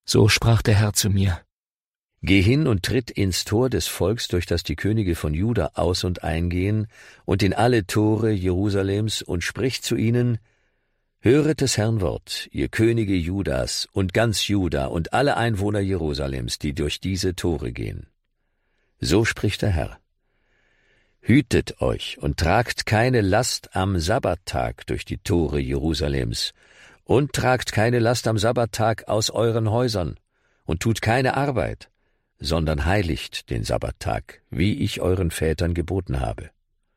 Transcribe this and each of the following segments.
So sprach der Herr zu mir: Geh hin und tritt ins Tor des Volks, durch das die Könige von Juda aus- und eingehen, und in alle Tore Jerusalems, und sprich zu ihnen: Höret des Herrn Wort, ihr Könige Judas und ganz Juda und alle Einwohner Jerusalems, die durch diese Tore gehen. So spricht der Herr: Hütet euch und tragt keine Last am Sabbattag durch die Tore Jerusalems, und tragt keine Last am Sabbattag aus euren Häusern, und tut keine Arbeit, sondern heiligt den Sabbattag, wie ich euren Vätern geboten habe.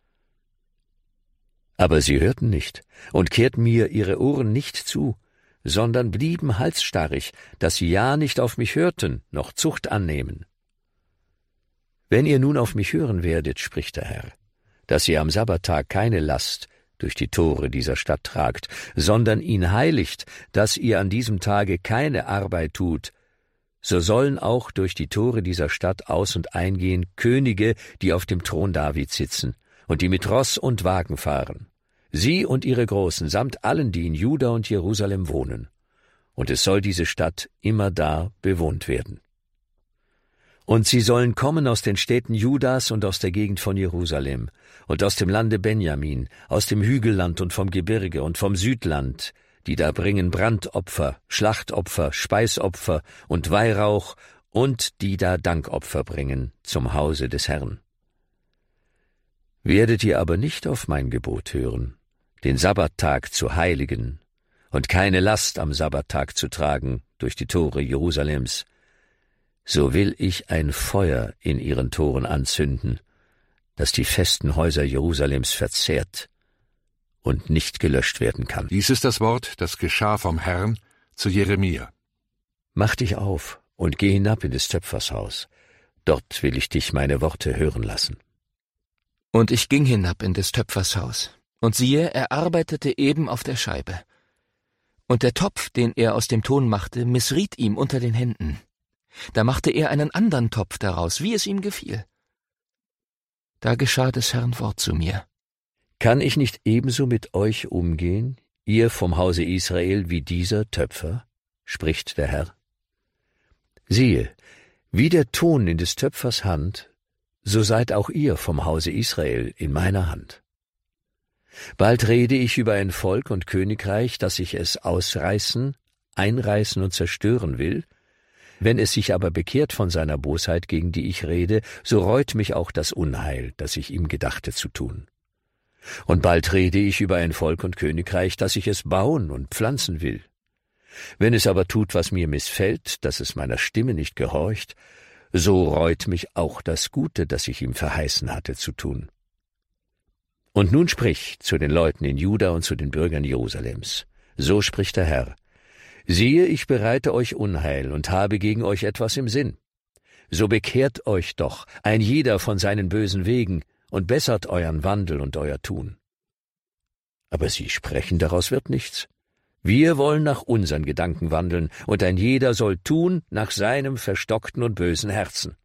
Aber sie hörten nicht und kehrten mir ihre Ohren nicht zu, sondern blieben halsstarrig, dass sie ja nicht auf mich hörten, noch Zucht annehmen. Wenn ihr nun auf mich hören werdet, spricht der Herr, dass ihr am Sabbattag keine Last durch die Tore dieser Stadt tragt, sondern ihn heiligt, dass ihr an diesem Tage keine Arbeit tut, so sollen auch durch die Tore dieser Stadt aus- und eingehen Könige, die auf dem Thron Davids sitzen und die mit Ross und Wagen fahren, sie und ihre Großen samt allen, die in Juda und Jerusalem wohnen. Und es soll diese Stadt immerdar bewohnt werden. Und sie sollen kommen aus den Städten Judas und aus der Gegend von Jerusalem und aus dem Lande Benjamin, aus dem Hügelland und vom Gebirge und vom Südland, die da bringen Brandopfer, Schlachtopfer, Speisopfer und Weihrauch und die da Dankopfer bringen zum Hause des Herrn. Werdet ihr aber nicht auf mein Gebot hören, den Sabbattag zu heiligen und keine Last am Sabbattag zu tragen durch die Tore Jerusalems, so will ich ein Feuer in ihren Toren anzünden, das die festen Häuser Jerusalems verzehrt und nicht gelöscht werden kann. Dies ist das Wort, das geschah vom Herrn zu Jeremia. Mach dich auf und geh hinab in des Töpfers Haus. Dort will ich dich meine Worte hören lassen. Und ich ging hinab in des Töpfers Haus, und siehe, er arbeitete eben auf der Scheibe. Und der Topf, den er aus dem Ton machte, missriet ihm unter den Händen. Da machte er einen andern Topf daraus, wie es ihm gefiel. Da geschah des Herrn Wort zu mir: Kann ich nicht ebenso mit euch umgehen, ihr vom Hause Israel, wie dieser Töpfer? Spricht der Herr. Siehe, wie der Ton in des Töpfers Hand, so seid auch ihr vom Hause Israel in meiner Hand. Bald rede ich über ein Volk und Königreich, das ich es ausreißen, einreißen und zerstören will. Wenn es sich aber bekehrt von seiner Bosheit, gegen die ich rede, so reut mich auch das Unheil, das ich ihm gedachte zu tun. Und bald rede ich über ein Volk und Königreich, das ich es bauen und pflanzen will. Wenn es aber tut, was mir missfällt, dass es meiner Stimme nicht gehorcht, so reut mich auch das Gute, das ich ihm verheißen hatte zu tun. Und nun sprich zu den Leuten in Juda und zu den Bürgern Jerusalems. So spricht der Herr: Siehe, ich bereite euch Unheil und habe gegen euch etwas im Sinn. So bekehrt euch doch, ein jeder von seinen bösen Wegen, und bessert euren Wandel und euer Tun. Aber sie sprechen, daraus wird nichts. Wir wollen nach unseren Gedanken wandeln, und ein jeder soll tun nach seinem verstockten und bösen Herzen.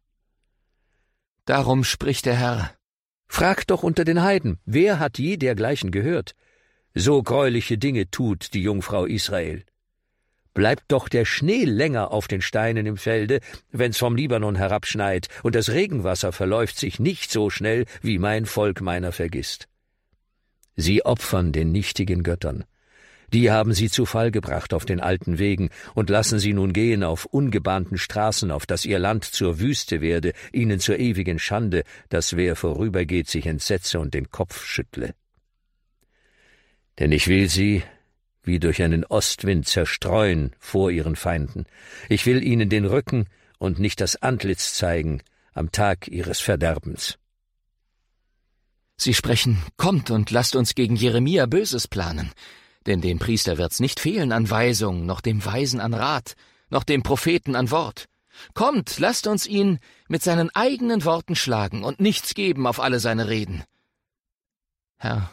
Darum spricht der Herr: Fragt doch unter den Heiden, wer hat je dergleichen gehört? So greuliche Dinge tut die Jungfrau Israel. Bleibt doch der Schnee länger auf den Steinen im Felde, wenn's vom Libanon herabschneit, und das Regenwasser verläuft sich nicht so schnell, wie mein Volk meiner vergisst. Sie opfern den nichtigen Göttern. Die haben sie zu Fall gebracht auf den alten Wegen und lassen sie nun gehen auf ungebahnten Straßen, auf dass ihr Land zur Wüste werde, ihnen zur ewigen Schande, dass wer vorübergeht, sich entsetze und den Kopf schüttle. Denn ich will sie wie durch einen Ostwind zerstreuen vor ihren Feinden. Ich will ihnen den Rücken und nicht das Antlitz zeigen am Tag ihres Verderbens. Sie sprechen: Kommt und lasst uns gegen Jeremia Böses planen. Denn dem Priester wird's nicht fehlen an Weisung, noch dem Weisen an Rat, noch dem Propheten an Wort. Kommt, lasst uns ihn mit seinen eigenen Worten schlagen und nichts geben auf alle seine Reden. Herr,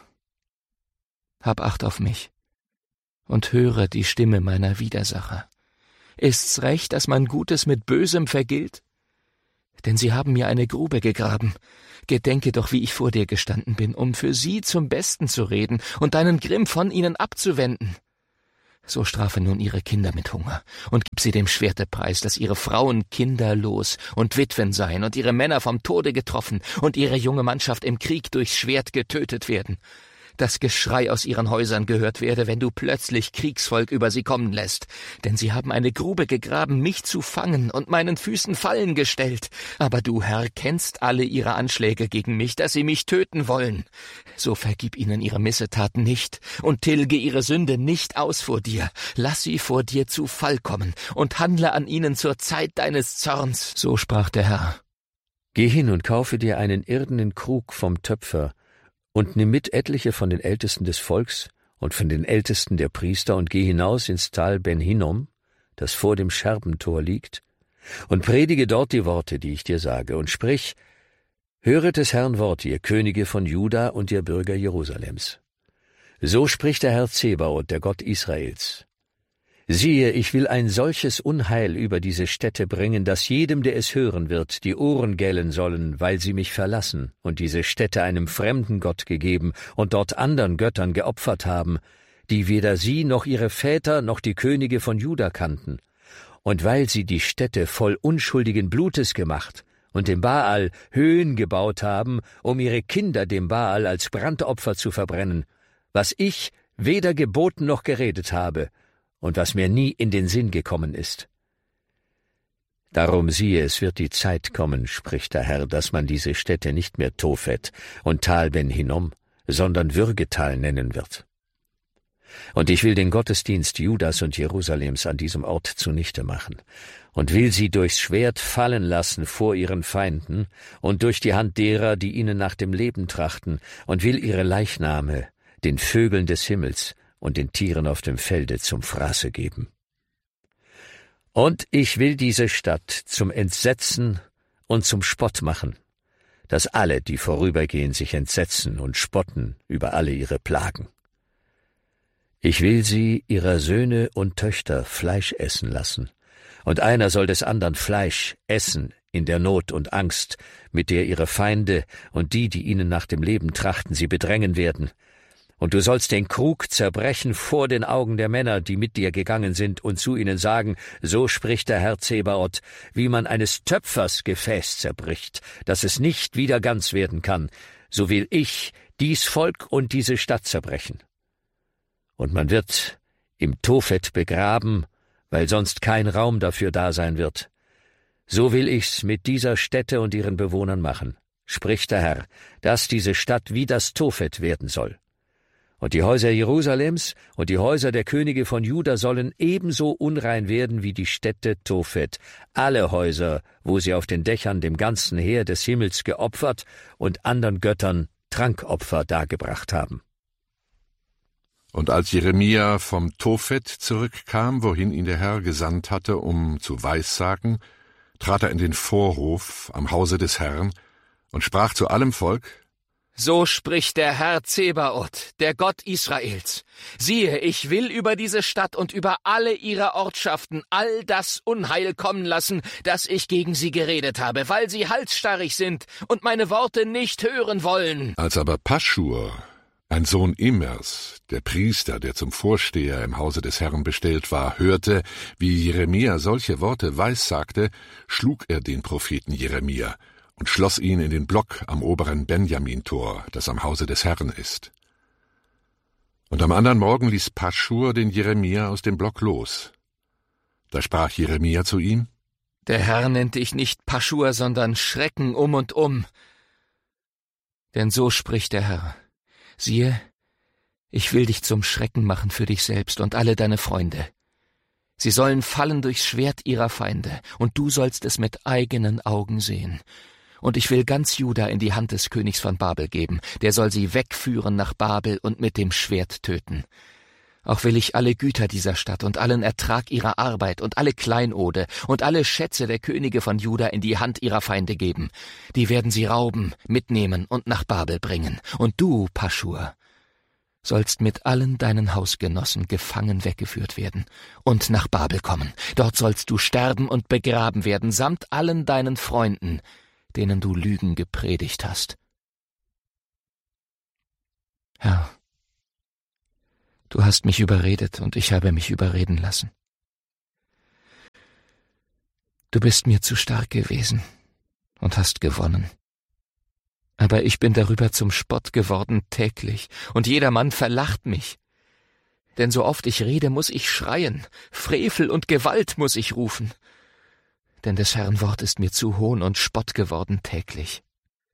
hab Acht auf mich und höre die Stimme meiner Widersacher. Ist's recht, dass man Gutes mit Bösem vergilt? Denn sie haben mir eine Grube gegraben. Gedenke doch, wie ich vor dir gestanden bin, um für sie zum Besten zu reden und deinen Grimm von ihnen abzuwenden. So strafe nun ihre Kinder mit Hunger und gib sie dem Schwerte preis, dass ihre Frauen kinderlos und Witwen seien und ihre Männer vom Tode getroffen und ihre junge Mannschaft im Krieg durchs Schwert getötet werden. Das Geschrei aus ihren Häusern gehört werde, wenn du plötzlich Kriegsvolk über sie kommen lässt. Denn sie haben eine Grube gegraben, mich zu fangen und meinen Füßen Fallen gestellt. Aber du, Herr, kennst alle ihre Anschläge gegen mich, dass sie mich töten wollen. So vergib ihnen ihre Missetaten nicht und tilge ihre Sünde nicht aus vor dir. Lass sie vor dir zu Fall kommen und handle an ihnen zur Zeit deines Zorns. So sprach der Herr. Geh hin und kaufe dir einen irdenen Krug vom Töpfer und nimm mit etliche von den Ältesten des Volks und von den Ältesten der Priester und geh hinaus ins Tal Ben Hinnom, das vor dem Scherbentor liegt, und predige dort die Worte, die ich dir sage, und sprich: Höret des Herrn Wort, ihr Könige von Juda und ihr Bürger Jerusalems. So spricht der Herr Zebaoth, der Gott Israels. Siehe, ich will ein solches Unheil über diese Städte bringen, dass jedem, der es hören wird, die Ohren gellen sollen, weil sie mich verlassen und diese Städte einem fremden Gott gegeben und dort andern Göttern geopfert haben, die weder sie noch ihre Väter noch die Könige von Juda kannten. Und weil sie die Städte voll unschuldigen Blutes gemacht und dem Baal Höhen gebaut haben, um ihre Kinder dem Baal als Brandopfer zu verbrennen, was ich weder geboten noch geredet habe, und was mir nie in den Sinn gekommen ist. Darum siehe, es wird die Zeit kommen, spricht der Herr, dass man diese Städte nicht mehr Tophet und Tal Ben Hinnom, sondern Würgetal nennen wird. Und ich will den Gottesdienst Judas und Jerusalems an diesem Ort zunichte machen und will sie durchs Schwert fallen lassen vor ihren Feinden und durch die Hand derer, die ihnen nach dem Leben trachten, und will ihre Leichname den Vögeln des Himmels und den Tieren auf dem Felde zum Fraße geben. Und ich will diese Stadt zum Entsetzen und zum Spott machen, dass alle, die vorübergehen, sich entsetzen und spotten über alle ihre Plagen. Ich will sie ihrer Söhne und Töchter Fleisch essen lassen, und einer soll des andern Fleisch essen in der Not und Angst, mit der ihre Feinde und die, die ihnen nach dem Leben trachten, sie bedrängen werden. Und du sollst den Krug zerbrechen vor den Augen der Männer, die mit dir gegangen sind, und zu ihnen sagen: So spricht der Herr Zebaoth, wie man eines Töpfers Gefäß zerbricht, dass es nicht wieder ganz werden kann, so will ich dies Volk und diese Stadt zerbrechen. Und man wird im Tophet begraben, weil sonst kein Raum dafür da sein wird. So will ich's mit dieser Stätte und ihren Bewohnern machen, spricht der Herr, dass diese Stadt wie das Tophet werden soll. Und die Häuser Jerusalems und die Häuser der Könige von Juda sollen ebenso unrein werden wie die Städte Tophet, alle Häuser, wo sie auf den Dächern dem ganzen Heer des Himmels geopfert und anderen Göttern Trankopfer dargebracht haben. Und als Jeremia vom Tophet zurückkam, wohin ihn der Herr gesandt hatte, um zu weissagen, trat er in den Vorhof am Hause des Herrn und sprach zu allem Volk: So spricht der Herr Zebaoth, der Gott Israels. Siehe, ich will über diese Stadt und über alle ihre Ortschaften all das Unheil kommen lassen, das ich gegen sie geredet habe, weil sie halsstarrig sind und meine Worte nicht hören wollen. Als aber Paschur, ein Sohn Immers, der Priester, der zum Vorsteher im Hause des Herrn bestellt war, hörte, wie Jeremia solche Worte weissagte, schlug er den Propheten Jeremia und schloss ihn in den Block am oberen Benjamin-Tor, das am Hause des Herrn ist. Und am anderen Morgen ließ Paschur den Jeremia aus dem Block los. Da sprach Jeremia zu ihm: Der Herr nennt dich nicht Paschur, sondern Schrecken um und um. Denn so spricht der Herr: Siehe, ich will dich zum Schrecken machen für dich selbst und alle deine Freunde. Sie sollen fallen durchs Schwert ihrer Feinde, und du sollst es mit eigenen Augen sehen. Und ich will ganz Juda in die Hand des Königs von Babel geben, der soll sie wegführen nach Babel und mit dem Schwert töten. Auch will ich alle Güter dieser Stadt und allen Ertrag ihrer Arbeit und alle Kleinode und alle Schätze der Könige von Juda in die Hand ihrer Feinde geben. Die werden sie rauben, mitnehmen und nach Babel bringen. Und du, Paschur, sollst mit allen deinen Hausgenossen gefangen weggeführt werden und nach Babel kommen. Dort sollst du sterben und begraben werden, samt allen deinen Freunden, denen du Lügen gepredigt hast. Herr, Du hast mich überredet und ich habe mich überreden lassen. Du bist mir zu stark gewesen und hast gewonnen. Aber ich bin darüber zum Spott geworden täglich, und jedermann verlacht mich. Denn so oft ich rede, muss ich schreien, Frevel und Gewalt muss ich rufen. Denn des Herrn Wort ist mir zu Hohn und Spott geworden täglich.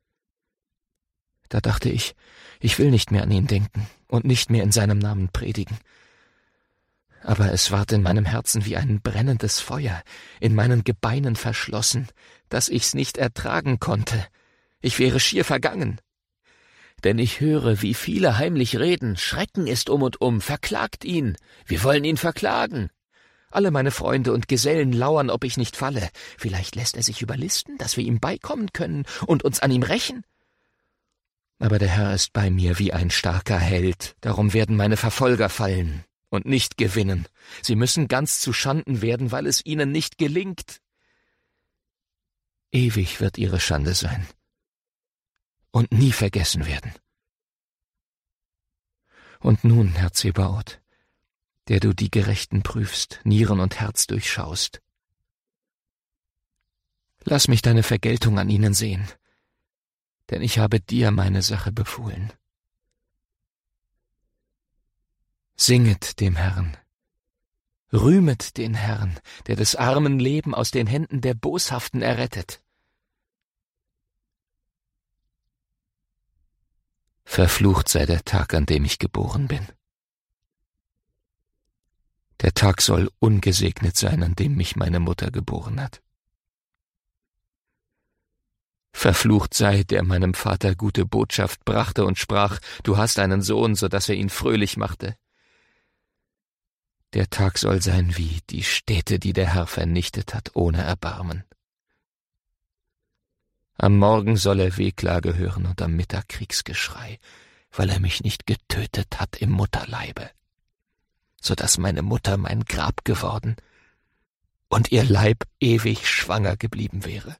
Da dachte ich will nicht mehr an ihn denken und nicht mehr in seinem Namen predigen. Aber es ward in meinem Herzen wie ein brennendes Feuer, in meinen Gebeinen verschlossen, dass ich's nicht ertragen konnte. Ich wäre schier vergangen. Denn ich höre, wie viele heimlich reden, Schrecken ist um und um, verklagt ihn, wir wollen ihn verklagen. Alle meine Freunde und Gesellen lauern, ob ich nicht falle. Vielleicht lässt er sich überlisten, dass wir ihm beikommen können und uns an ihm rächen. Aber der Herr ist bei mir wie ein starker Held, darum werden meine Verfolger fallen und nicht gewinnen. Sie müssen ganz zu Schanden werden, weil es ihnen nicht gelingt. Ewig wird ihre Schande sein und nie vergessen werden. Und nun, Herr Zebaoth, der du die Gerechten prüfst, Nieren und Herz durchschaust, lass mich deine Vergeltung an ihnen sehen, denn ich habe dir meine Sache befohlen. Singet dem Herrn, rühmet den Herrn, der des armen Leben aus den Händen der Boshaften errettet. Verflucht sei der Tag, an dem ich geboren bin. Der Tag soll ungesegnet sein, an dem mich meine Mutter geboren hat. Verflucht sei, der meinem Vater gute Botschaft brachte und sprach, du hast einen Sohn, so dass er ihn fröhlich machte. Der Tag soll sein wie die Städte, die der Herr vernichtet hat, ohne Erbarmen. Am Morgen soll er Wehklage hören und am Mittag Kriegsgeschrei, weil er mich nicht getötet hat im Mutterleibe, so dass meine Mutter mein Grab geworden und ihr Leib ewig schwanger geblieben wäre.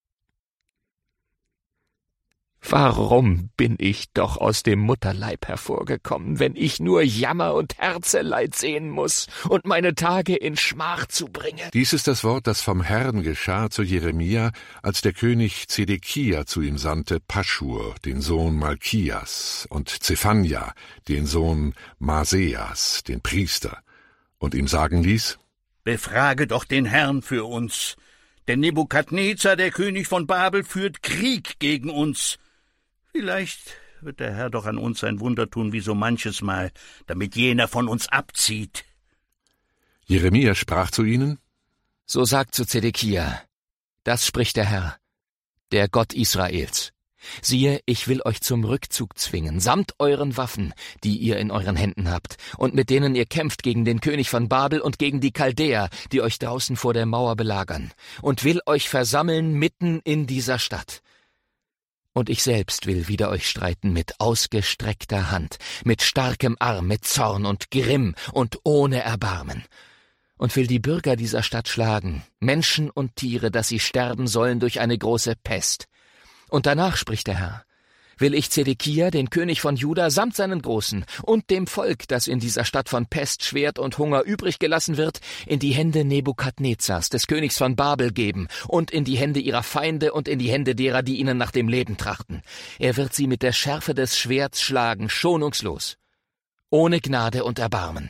Warum bin ich doch aus dem Mutterleib hervorgekommen, wenn ich nur Jammer und Herzeleid sehen muß und meine Tage in Schmach zubringe? Dies ist das Wort, das vom Herrn geschah zu Jeremia, als der König Zedekia zu ihm sandte Paschur, den Sohn Malchias, und Zephania, den Sohn Maseas, den Priester, und ihm sagen ließ: Befrage doch den Herrn für uns, denn Nebukadnezar, der König von Babel, führt Krieg gegen uns. Vielleicht wird der Herr doch an uns ein Wunder tun wie so manches Mal, damit jener von uns abzieht. Jeremia sprach zu ihnen: So sagt zu Zedekia, das spricht der Herr, der Gott Israels. Siehe, ich will euch zum Rückzug zwingen, samt euren Waffen, die ihr in euren Händen habt, und mit denen ihr kämpft gegen den König von Babel und gegen die Chaldäer, die euch draußen vor der Mauer belagern, und will euch versammeln mitten in dieser Stadt. Und ich selbst will wider euch streiten mit ausgestreckter Hand, mit starkem Arm, mit Zorn und Grimm und ohne Erbarmen. Und will die Bürger dieser Stadt schlagen, Menschen und Tiere, dass sie sterben sollen durch eine große Pest. Und danach, spricht der Herr, will ich Zedekia, den König von Juda, samt seinen Großen und dem Volk, das in dieser Stadt von Pest, Schwert und Hunger übrig gelassen wird, in die Hände Nebukadnezars, des Königs von Babel, geben und in die Hände ihrer Feinde und in die Hände derer, die ihnen nach dem Leben trachten. Er wird sie mit der Schärfe des Schwerts schlagen, schonungslos, ohne Gnade und Erbarmen.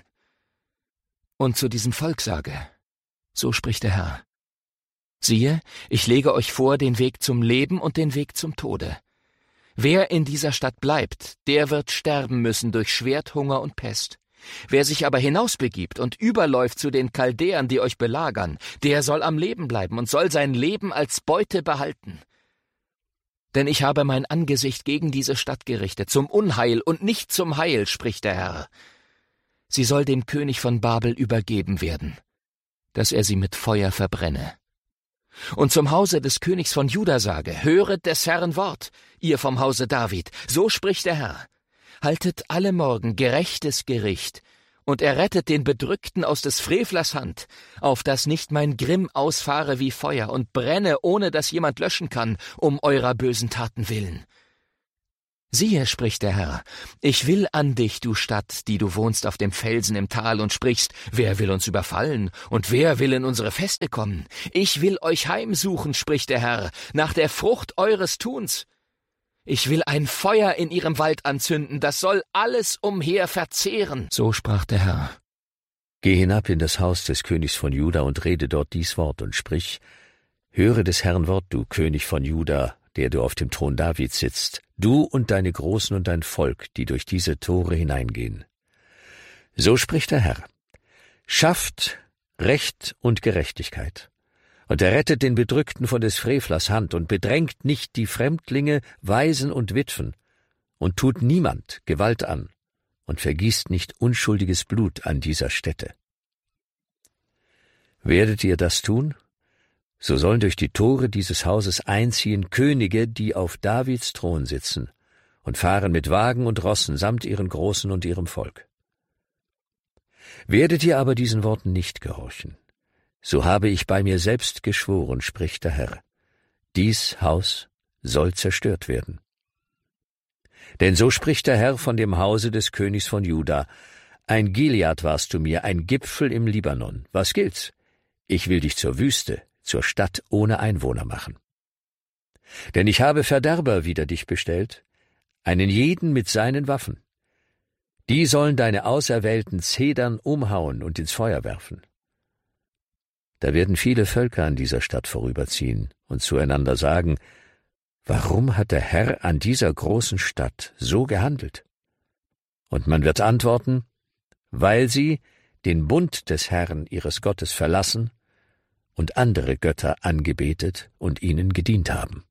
Und zu diesem Volk sage, so spricht der Herr: Siehe, ich lege euch vor den Weg zum Leben und den Weg zum Tode. Wer in dieser Stadt bleibt, der wird sterben müssen durch Schwert, Hunger und Pest. Wer sich aber hinausbegibt und überläuft zu den Chaldäern, die euch belagern, der soll am Leben bleiben und soll sein Leben als Beute behalten. Denn ich habe mein Angesicht gegen diese Stadt gerichtet, zum Unheil und nicht zum Heil, spricht der Herr. Sie soll dem König von Babel übergeben werden, dass er sie mit Feuer verbrenne. Und zum Hause des Königs von Juda sage, höret des Herrn Wort, ihr vom Hause David, so spricht der Herr. Haltet alle Morgen gerechtes Gericht und errettet den Bedrückten aus des Frevlers Hand, auf dass nicht mein Grimm ausfahre wie Feuer und brenne, ohne dass jemand löschen kann, um eurer bösen Taten willen. Siehe, spricht der Herr, ich will an dich, du Stadt, die du wohnst auf dem Felsen im Tal und sprichst, wer will uns überfallen und wer will in unsere Feste kommen? Ich will euch heimsuchen, spricht der Herr, nach der Frucht eures Tuns. Ich will ein Feuer in ihrem Wald anzünden, das soll alles umher verzehren. So sprach der Herr. Geh hinab in das Haus des Königs von Juda und rede dort dies Wort und sprich, höre des Herrn Wort, du König von Juda, der du auf dem Thron Davids sitzt, du und deine Großen und dein Volk, die durch diese Tore hineingehen. So spricht der Herr, schafft Recht und Gerechtigkeit, und errettet den Bedrückten von des Frevlers Hand und bedrängt nicht die Fremdlinge, Waisen und Witwen und tut niemand Gewalt an und vergießt nicht unschuldiges Blut an dieser Stätte. Werdet ihr das tun? So sollen durch die Tore dieses Hauses einziehen Könige, die auf Davids Thron sitzen, und fahren mit Wagen und Rossen samt ihren Großen und ihrem Volk. Werdet ihr aber diesen Worten nicht gehorchen, so habe ich bei mir selbst geschworen, spricht der Herr, dies Haus soll zerstört werden. Denn so spricht der Herr von dem Hause des Königs von Juda, ein Gilead warst du mir, ein Gipfel im Libanon. Was gilt's? Ich will dich zur Wüste, zur Stadt ohne Einwohner machen. Denn ich habe Verderber wider dich bestellt, einen jeden mit seinen Waffen. Die sollen deine auserwählten Zedern umhauen und ins Feuer werfen. Da werden viele Völker an dieser Stadt vorüberziehen und zueinander sagen, warum hat der Herr an dieser großen Stadt so gehandelt? Und man wird antworten, weil sie den Bund des Herrn ihres Gottes verlassen und andere Götter angebetet und ihnen gedient haben.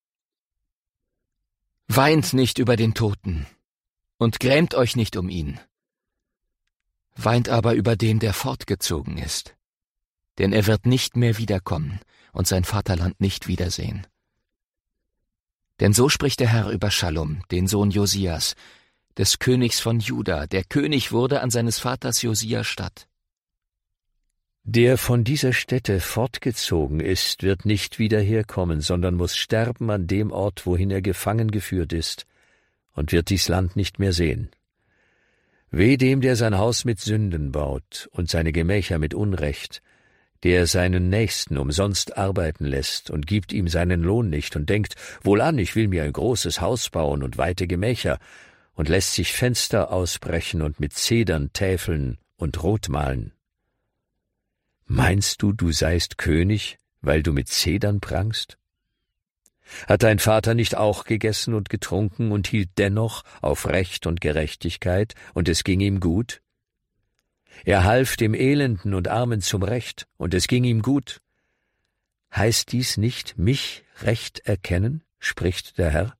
Weint nicht über den Toten und grämt euch nicht um ihn. Weint aber über den, der fortgezogen ist, denn er wird nicht mehr wiederkommen und sein Vaterland nicht wiedersehen. Denn so spricht der Herr über Schallum, den Sohn Josias, des Königs von Juda, der König wurde an seines Vaters Josia statt. Der von dieser Stätte fortgezogen ist, wird nicht wieder herkommen, sondern muss sterben an dem Ort, wohin er gefangen geführt ist, und wird dies Land nicht mehr sehen. Weh dem, der sein Haus mit Sünden baut und seine Gemächer mit Unrecht, der seinen Nächsten umsonst arbeiten lässt und gibt ihm seinen Lohn nicht und denkt, wohlan, ich will mir ein großes Haus bauen und weite Gemächer, und lässt sich Fenster ausbrechen und mit Zedern täfeln und rot malen. Meinst du, du seist König, weil du mit Zedern prangst? Hat dein Vater nicht auch gegessen und getrunken und hielt dennoch auf Recht und Gerechtigkeit, und es ging ihm gut? Er half dem Elenden und Armen zum Recht, und es ging ihm gut. Heißt dies nicht, mich Recht erkennen, spricht der Herr?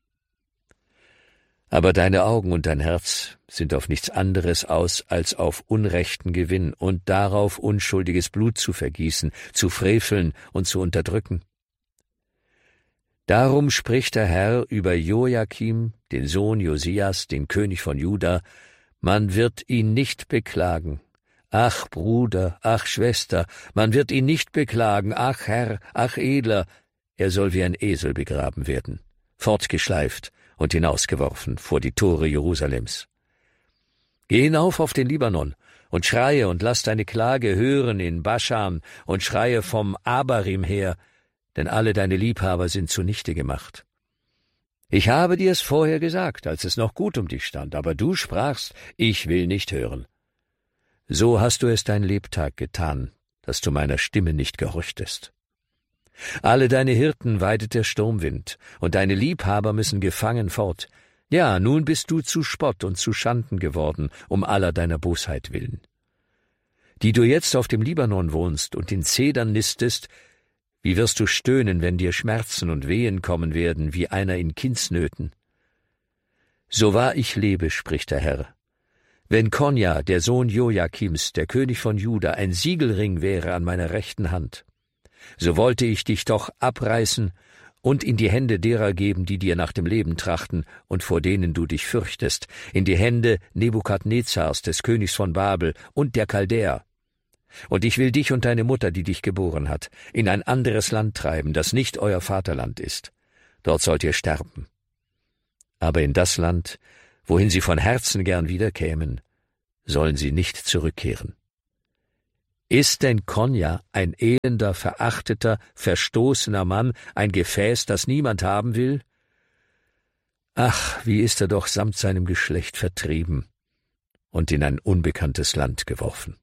Aber deine Augen und dein Herz sind auf nichts anderes aus, als auf unrechten Gewinn und darauf unschuldiges Blut zu vergießen, zu freveln und zu unterdrücken. Darum spricht der Herr über Joachim, den Sohn Josias, den König von Juda, man wird ihn nicht beklagen. Ach Bruder, ach Schwester, man wird ihn nicht beklagen. Ach Herr, ach Edler, er soll wie ein Esel begraben werden, fortgeschleift und hinausgeworfen vor die Tore Jerusalems. Geh hinauf auf den Libanon und schreie und lass deine Klage hören in Baschan und schreie vom Abarim her, denn alle deine Liebhaber sind zunichte gemacht. Ich habe dir's vorher gesagt, als es noch gut um dich stand, aber du sprachst, ich will nicht hören. So hast du es dein Lebtag getan, dass du meiner Stimme nicht gehorchtest. Alle deine Hirten weidet der Sturmwind, und deine Liebhaber müssen gefangen fort. Ja, nun bist du zu Spott und zu Schanden geworden, um aller deiner Bosheit willen. Die du jetzt auf dem Libanon wohnst und in Zedern nistest, wie wirst du stöhnen, wenn dir Schmerzen und Wehen kommen werden, wie einer in Kindsnöten? So wahr ich lebe, spricht der Herr. Wenn Konja, der Sohn Joachims, der König von Juda, ein Siegelring wäre an meiner rechten Hand, so wollte ich dich doch abreißen und in die Hände derer geben, die dir nach dem Leben trachten und vor denen du dich fürchtest, in die Hände Nebukadnezars, des Königs von Babel und der Chaldäer. Und ich will dich und deine Mutter, die dich geboren hat, in ein anderes Land treiben, das nicht euer Vaterland ist. Dort sollt ihr sterben. aber in das Land, wohin sie von Herzen gern wiederkämen, sollen sie nicht zurückkehren. Ist denn Konja ein elender, verachteter, verstoßener Mann, ein Gefäß, das niemand haben will? Ach, wie ist er doch samt seinem Geschlecht vertrieben und in ein unbekanntes Land geworfen.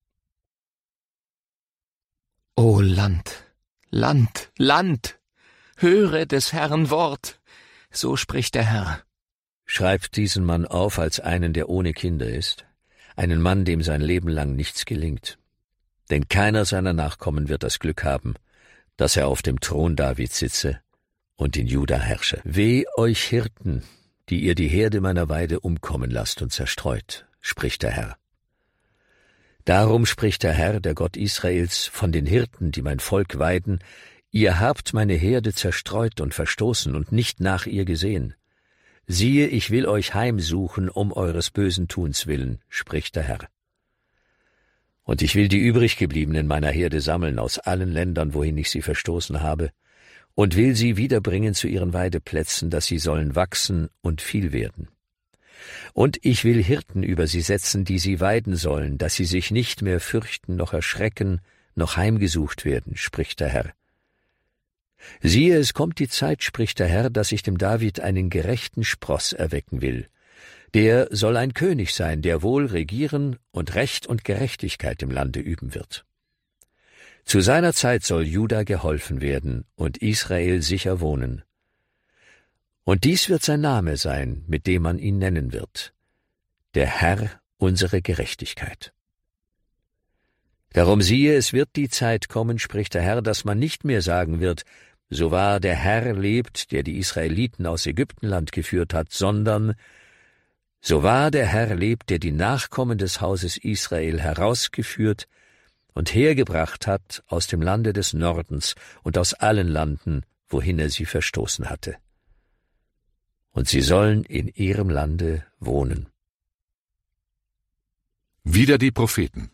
O Land, Land, Land, höre des Herrn Wort, so spricht der Herr. Schreibt diesen Mann auf als einen, der ohne Kinder ist, einen Mann, dem sein Leben lang nichts gelingt. Denn keiner seiner Nachkommen wird das Glück haben, dass er auf dem Thron Davids sitze und in Juda herrsche. Weh euch Hirten, die ihr die Herde meiner Weide umkommen lasst und zerstreut, spricht der Herr. Darum spricht der Herr, der Gott Israels, von den Hirten, die mein Volk weiden: Ihr habt meine Herde zerstreut und verstoßen und nicht nach ihr gesehen. Siehe, ich will euch heimsuchen um eures bösen Tuns willen, spricht der Herr. Und ich will die übriggebliebenen meiner Herde sammeln aus allen Ländern, wohin ich sie verstoßen habe, und will sie wiederbringen zu ihren Weideplätzen, dass sie sollen wachsen und viel werden. Und ich will Hirten über sie setzen, die sie weiden sollen, dass sie sich nicht mehr fürchten, noch erschrecken, noch heimgesucht werden, spricht der Herr. Siehe, es kommt die Zeit, spricht der Herr, dass ich dem David einen gerechten Spross erwecken will. Der soll ein König sein, der wohl regieren und Recht und Gerechtigkeit im Lande üben wird. Zu seiner Zeit soll Juda geholfen werden und Israel sicher wohnen. Und dies wird sein Name sein, mit dem man ihn nennen wird: der Herr, unsere Gerechtigkeit. Darum siehe, es wird die Zeit kommen, spricht der Herr, dass man nicht mehr sagen wird: So wahr der Herr lebt, der die Israeliten aus Ägyptenland geführt hat, sondern: So wahr der Herr lebt, der die Nachkommen des Hauses Israel herausgeführt und hergebracht hat aus dem Lande des Nordens und aus allen Landen, wohin er sie verstoßen hatte. Und sie sollen in ihrem Lande wohnen. Wieder die Propheten.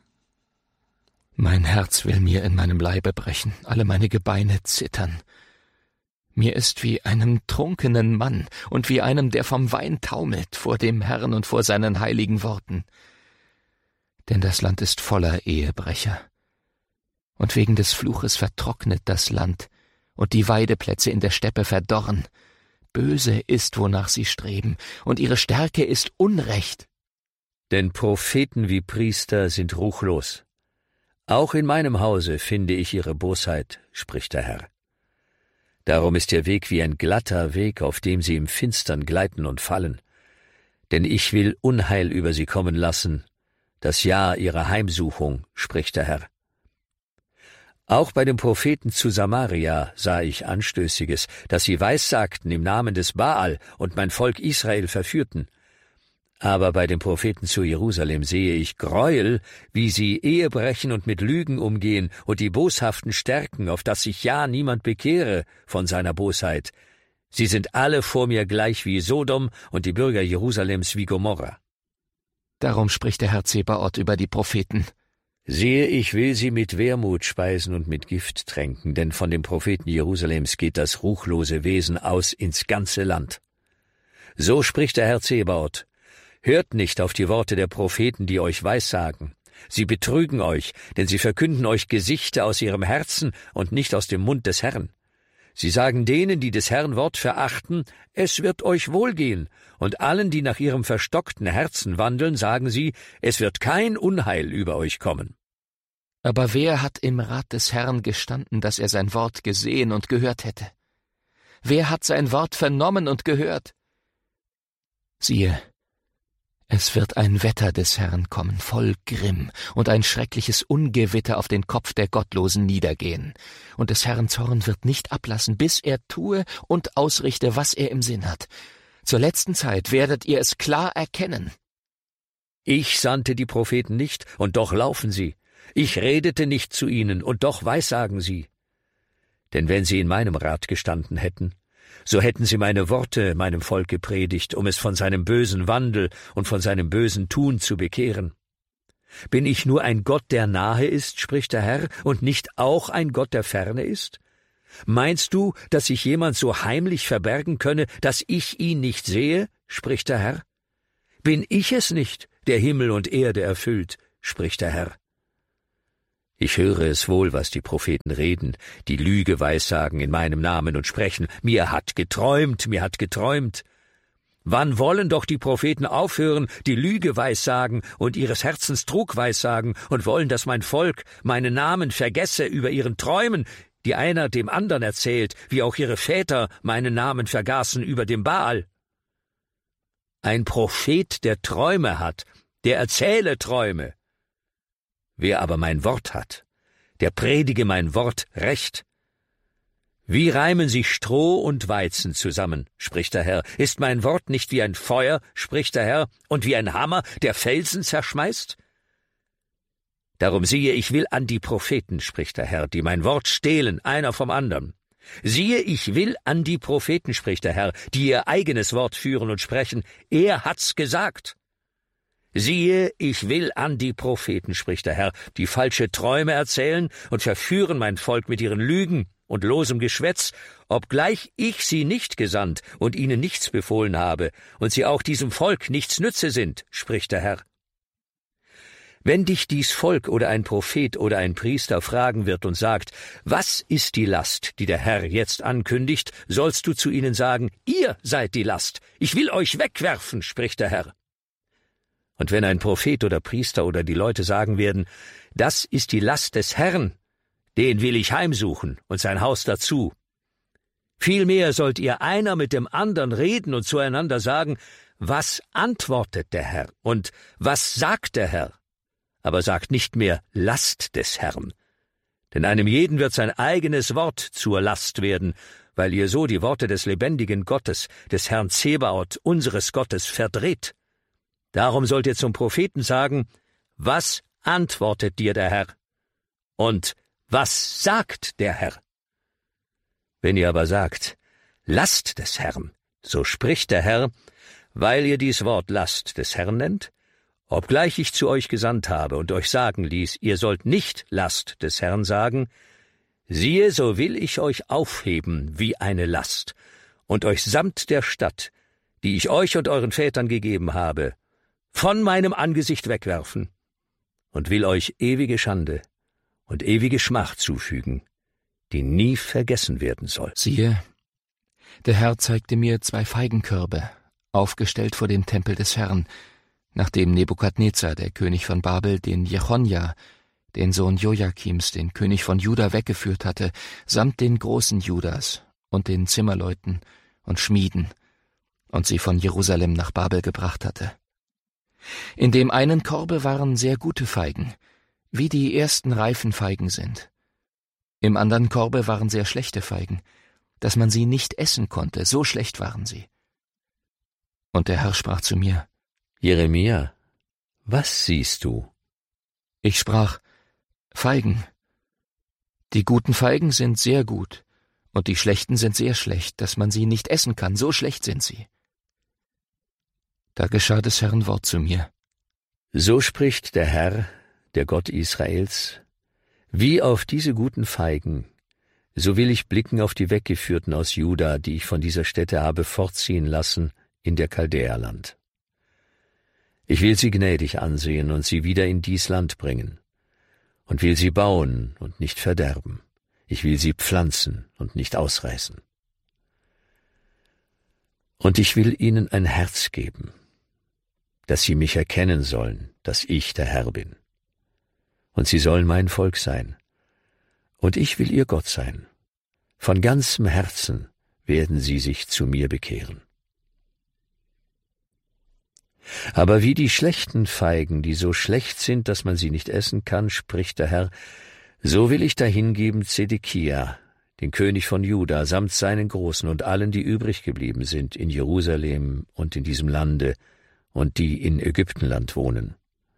Mein Herz will mir in meinem Leibe brechen, alle meine Gebeine zittern. Mir ist wie einem trunkenen Mann und wie einem, der vom Wein taumelt, vor dem Herrn und vor seinen heiligen Worten. Denn das Land ist voller Ehebrecher. Und wegen des Fluches vertrocknet das Land, und die Weideplätze in der Steppe verdorren. Böse ist, wonach sie streben, und ihre Stärke ist Unrecht. Denn Propheten wie Priester sind ruchlos. Auch in meinem Hause finde ich ihre Bosheit, spricht der Herr. Darum ist ihr Weg wie ein glatter Weg, auf dem sie im Finstern gleiten und fallen. Denn ich will Unheil über sie kommen lassen, das Jahr ihrer Heimsuchung, spricht der Herr. Auch bei den Propheten zu Samaria sah ich Anstößiges, dass sie weissagten im Namen des Baal und mein Volk Israel verführten. Aber bei den Propheten zu Jerusalem sehe ich Gräuel, wie sie Ehe brechen und mit Lügen umgehen und die Boshaften stärken, auf dass sich ja niemand bekehre von seiner Bosheit. Sie sind alle vor mir gleich wie Sodom und die Bürger Jerusalems wie Gomorra. Darum spricht der Herr Zebaoth über die Propheten. Siehe, ich will sie mit Wermut speisen und mit Gift tränken, denn von den Propheten Jerusalems geht das ruchlose Wesen aus ins ganze Land. So spricht der Herr Zebaoth: Hört nicht auf die Worte der Propheten, die euch weissagen. Sie betrügen euch, denn sie verkünden euch Gesichter aus ihrem Herzen und nicht aus dem Mund des Herrn. Sie sagen denen, die des Herrn Wort verachten: Es wird euch wohlgehen, und allen, die nach ihrem verstockten Herzen wandeln, sagen sie: Es wird kein Unheil über euch kommen. Aber wer hat im Rat des Herrn gestanden, dass er sein Wort gesehen und gehört hätte? Wer hat sein Wort vernommen und gehört? Siehe, es wird ein Wetter des Herrn kommen, voll Grimm, und ein schreckliches Ungewitter auf den Kopf der Gottlosen niedergehen. Und des Herrn Zorn wird nicht ablassen, bis er tue und ausrichte, was er im Sinn hat. Zur letzten Zeit werdet ihr es klar erkennen. Ich sandte die Propheten nicht, und doch laufen sie. Ich redete nicht zu ihnen, und doch weissagen sie. Denn wenn sie in meinem Rat gestanden hätten, so hätten sie meine Worte meinem Volk gepredigt, um es von seinem bösen Wandel und von seinem bösen Tun zu bekehren. Bin ich nur ein Gott, der nahe ist, spricht der Herr, und nicht auch ein Gott, der ferne ist? Meinst du, dass sich jemand so heimlich verbergen könne, dass ich ihn nicht sehe? Spricht der Herr. Bin ich es nicht, der Himmel und Erde erfüllt? Spricht der Herr. Ich höre es wohl, was die Propheten reden, die Lüge weissagen in meinem Namen und sprechen, mir hat geträumt, mir hat geträumt. Wann wollen doch die Propheten aufhören, die Lüge weissagen und ihres Herzens Trug weissagen und wollen, dass mein Volk meinen Namen vergesse über ihren Träumen, die einer dem anderen erzählt, wie auch ihre Väter meinen Namen vergaßen über dem Baal? Ein Prophet, der Träume hat, der erzähle Träume. Wer aber mein Wort hat, der predige mein Wort recht. Wie reimen sich Stroh und Weizen zusammen, spricht der Herr. Ist mein Wort nicht wie ein Feuer, spricht der Herr, und wie ein Hammer, der Felsen zerschmeißt? Darum siehe, ich will an die Propheten, spricht der Herr, die mein Wort stehlen, einer vom anderen. Siehe, ich will an die Propheten, spricht der Herr, die ihr eigenes Wort führen und sprechen, er hat's gesagt. Siehe, ich will an die Propheten, spricht der Herr, die falsche Träume erzählen und verführen mein Volk mit ihren Lügen und losem Geschwätz, obgleich ich sie nicht gesandt und ihnen nichts befohlen habe und sie auch diesem Volk nichts nütze sind, spricht der Herr. Wenn dich dies Volk oder ein Prophet oder ein Priester fragen wird und sagt, was ist die Last, die der Herr jetzt ankündigt, sollst du zu ihnen sagen, ihr seid die Last, ich will euch wegwerfen, spricht der Herr. Und wenn ein Prophet oder Priester oder die Leute sagen werden, das ist die Last des Herrn, den will ich heimsuchen und sein Haus dazu. Vielmehr sollt ihr einer mit dem anderen reden und zueinander sagen, was antwortet der Herr und was sagt der Herr? Aber sagt nicht mehr Last des Herrn. Denn einem jeden wird sein eigenes Wort zur Last werden, weil ihr so die Worte des lebendigen Gottes, des Herrn Zebaoth, unseres Gottes, verdreht. Darum sollt ihr zum Propheten sagen, was antwortet dir der Herr? Und was sagt der Herr? Wenn ihr aber sagt, Last des Herrn, so spricht der Herr, weil ihr dies Wort Last des Herrn nennt, obgleich ich zu euch gesandt habe und euch sagen ließ, ihr sollt nicht Last des Herrn sagen, siehe, so will ich euch aufheben wie eine Last und euch samt der Stadt, die ich euch und euren Vätern gegeben habe, von meinem Angesicht wegwerfen und will euch ewige Schande und ewige Schmach zufügen, die nie vergessen werden soll. Siehe, der Herr zeigte mir 2 Feigenkörbe, aufgestellt vor dem Tempel des Herrn, nachdem Nebukadnezar, der König von Babel, den Jechonja, den Sohn Joachims, den König von Juda, weggeführt hatte, samt den Großen Judas und den Zimmerleuten und Schmieden, und sie von Jerusalem nach Babel gebracht hatte. In dem einen Korbe waren sehr gute Feigen, wie die ersten reifen Feigen sind. Im anderen Korbe waren sehr schlechte Feigen, dass man sie nicht essen konnte, so schlecht waren sie. Und der Herr sprach zu mir, Jeremia, was siehst du? Ich sprach, Feigen. Die guten Feigen sind sehr gut, und die schlechten sind sehr schlecht, dass man sie nicht essen kann, so schlecht sind sie. Da geschah des Herrn Wort zu mir. So spricht der Herr, der Gott Israels, wie auf diese guten Feigen, so will ich blicken auf die Weggeführten aus Juda, die ich von dieser Stätte habe fortziehen lassen in der Chaldäerland. Ich will sie gnädig ansehen und sie wieder in dies Land bringen, und will sie bauen und nicht verderben. Ich will sie pflanzen und nicht ausreißen. Und ich will ihnen ein Herz geben, dass sie mich erkennen sollen, dass ich der Herr bin. Und sie sollen mein Volk sein, und ich will ihr Gott sein. Von ganzem Herzen werden sie sich zu mir bekehren. Aber wie die schlechten Feigen, die so schlecht sind, dass man sie nicht essen kann, spricht der Herr, so will ich dahingeben Zedekia, den König von Juda, samt seinen Großen und allen, die übrig geblieben sind in Jerusalem und in diesem Lande und die in Ägyptenland wohnen.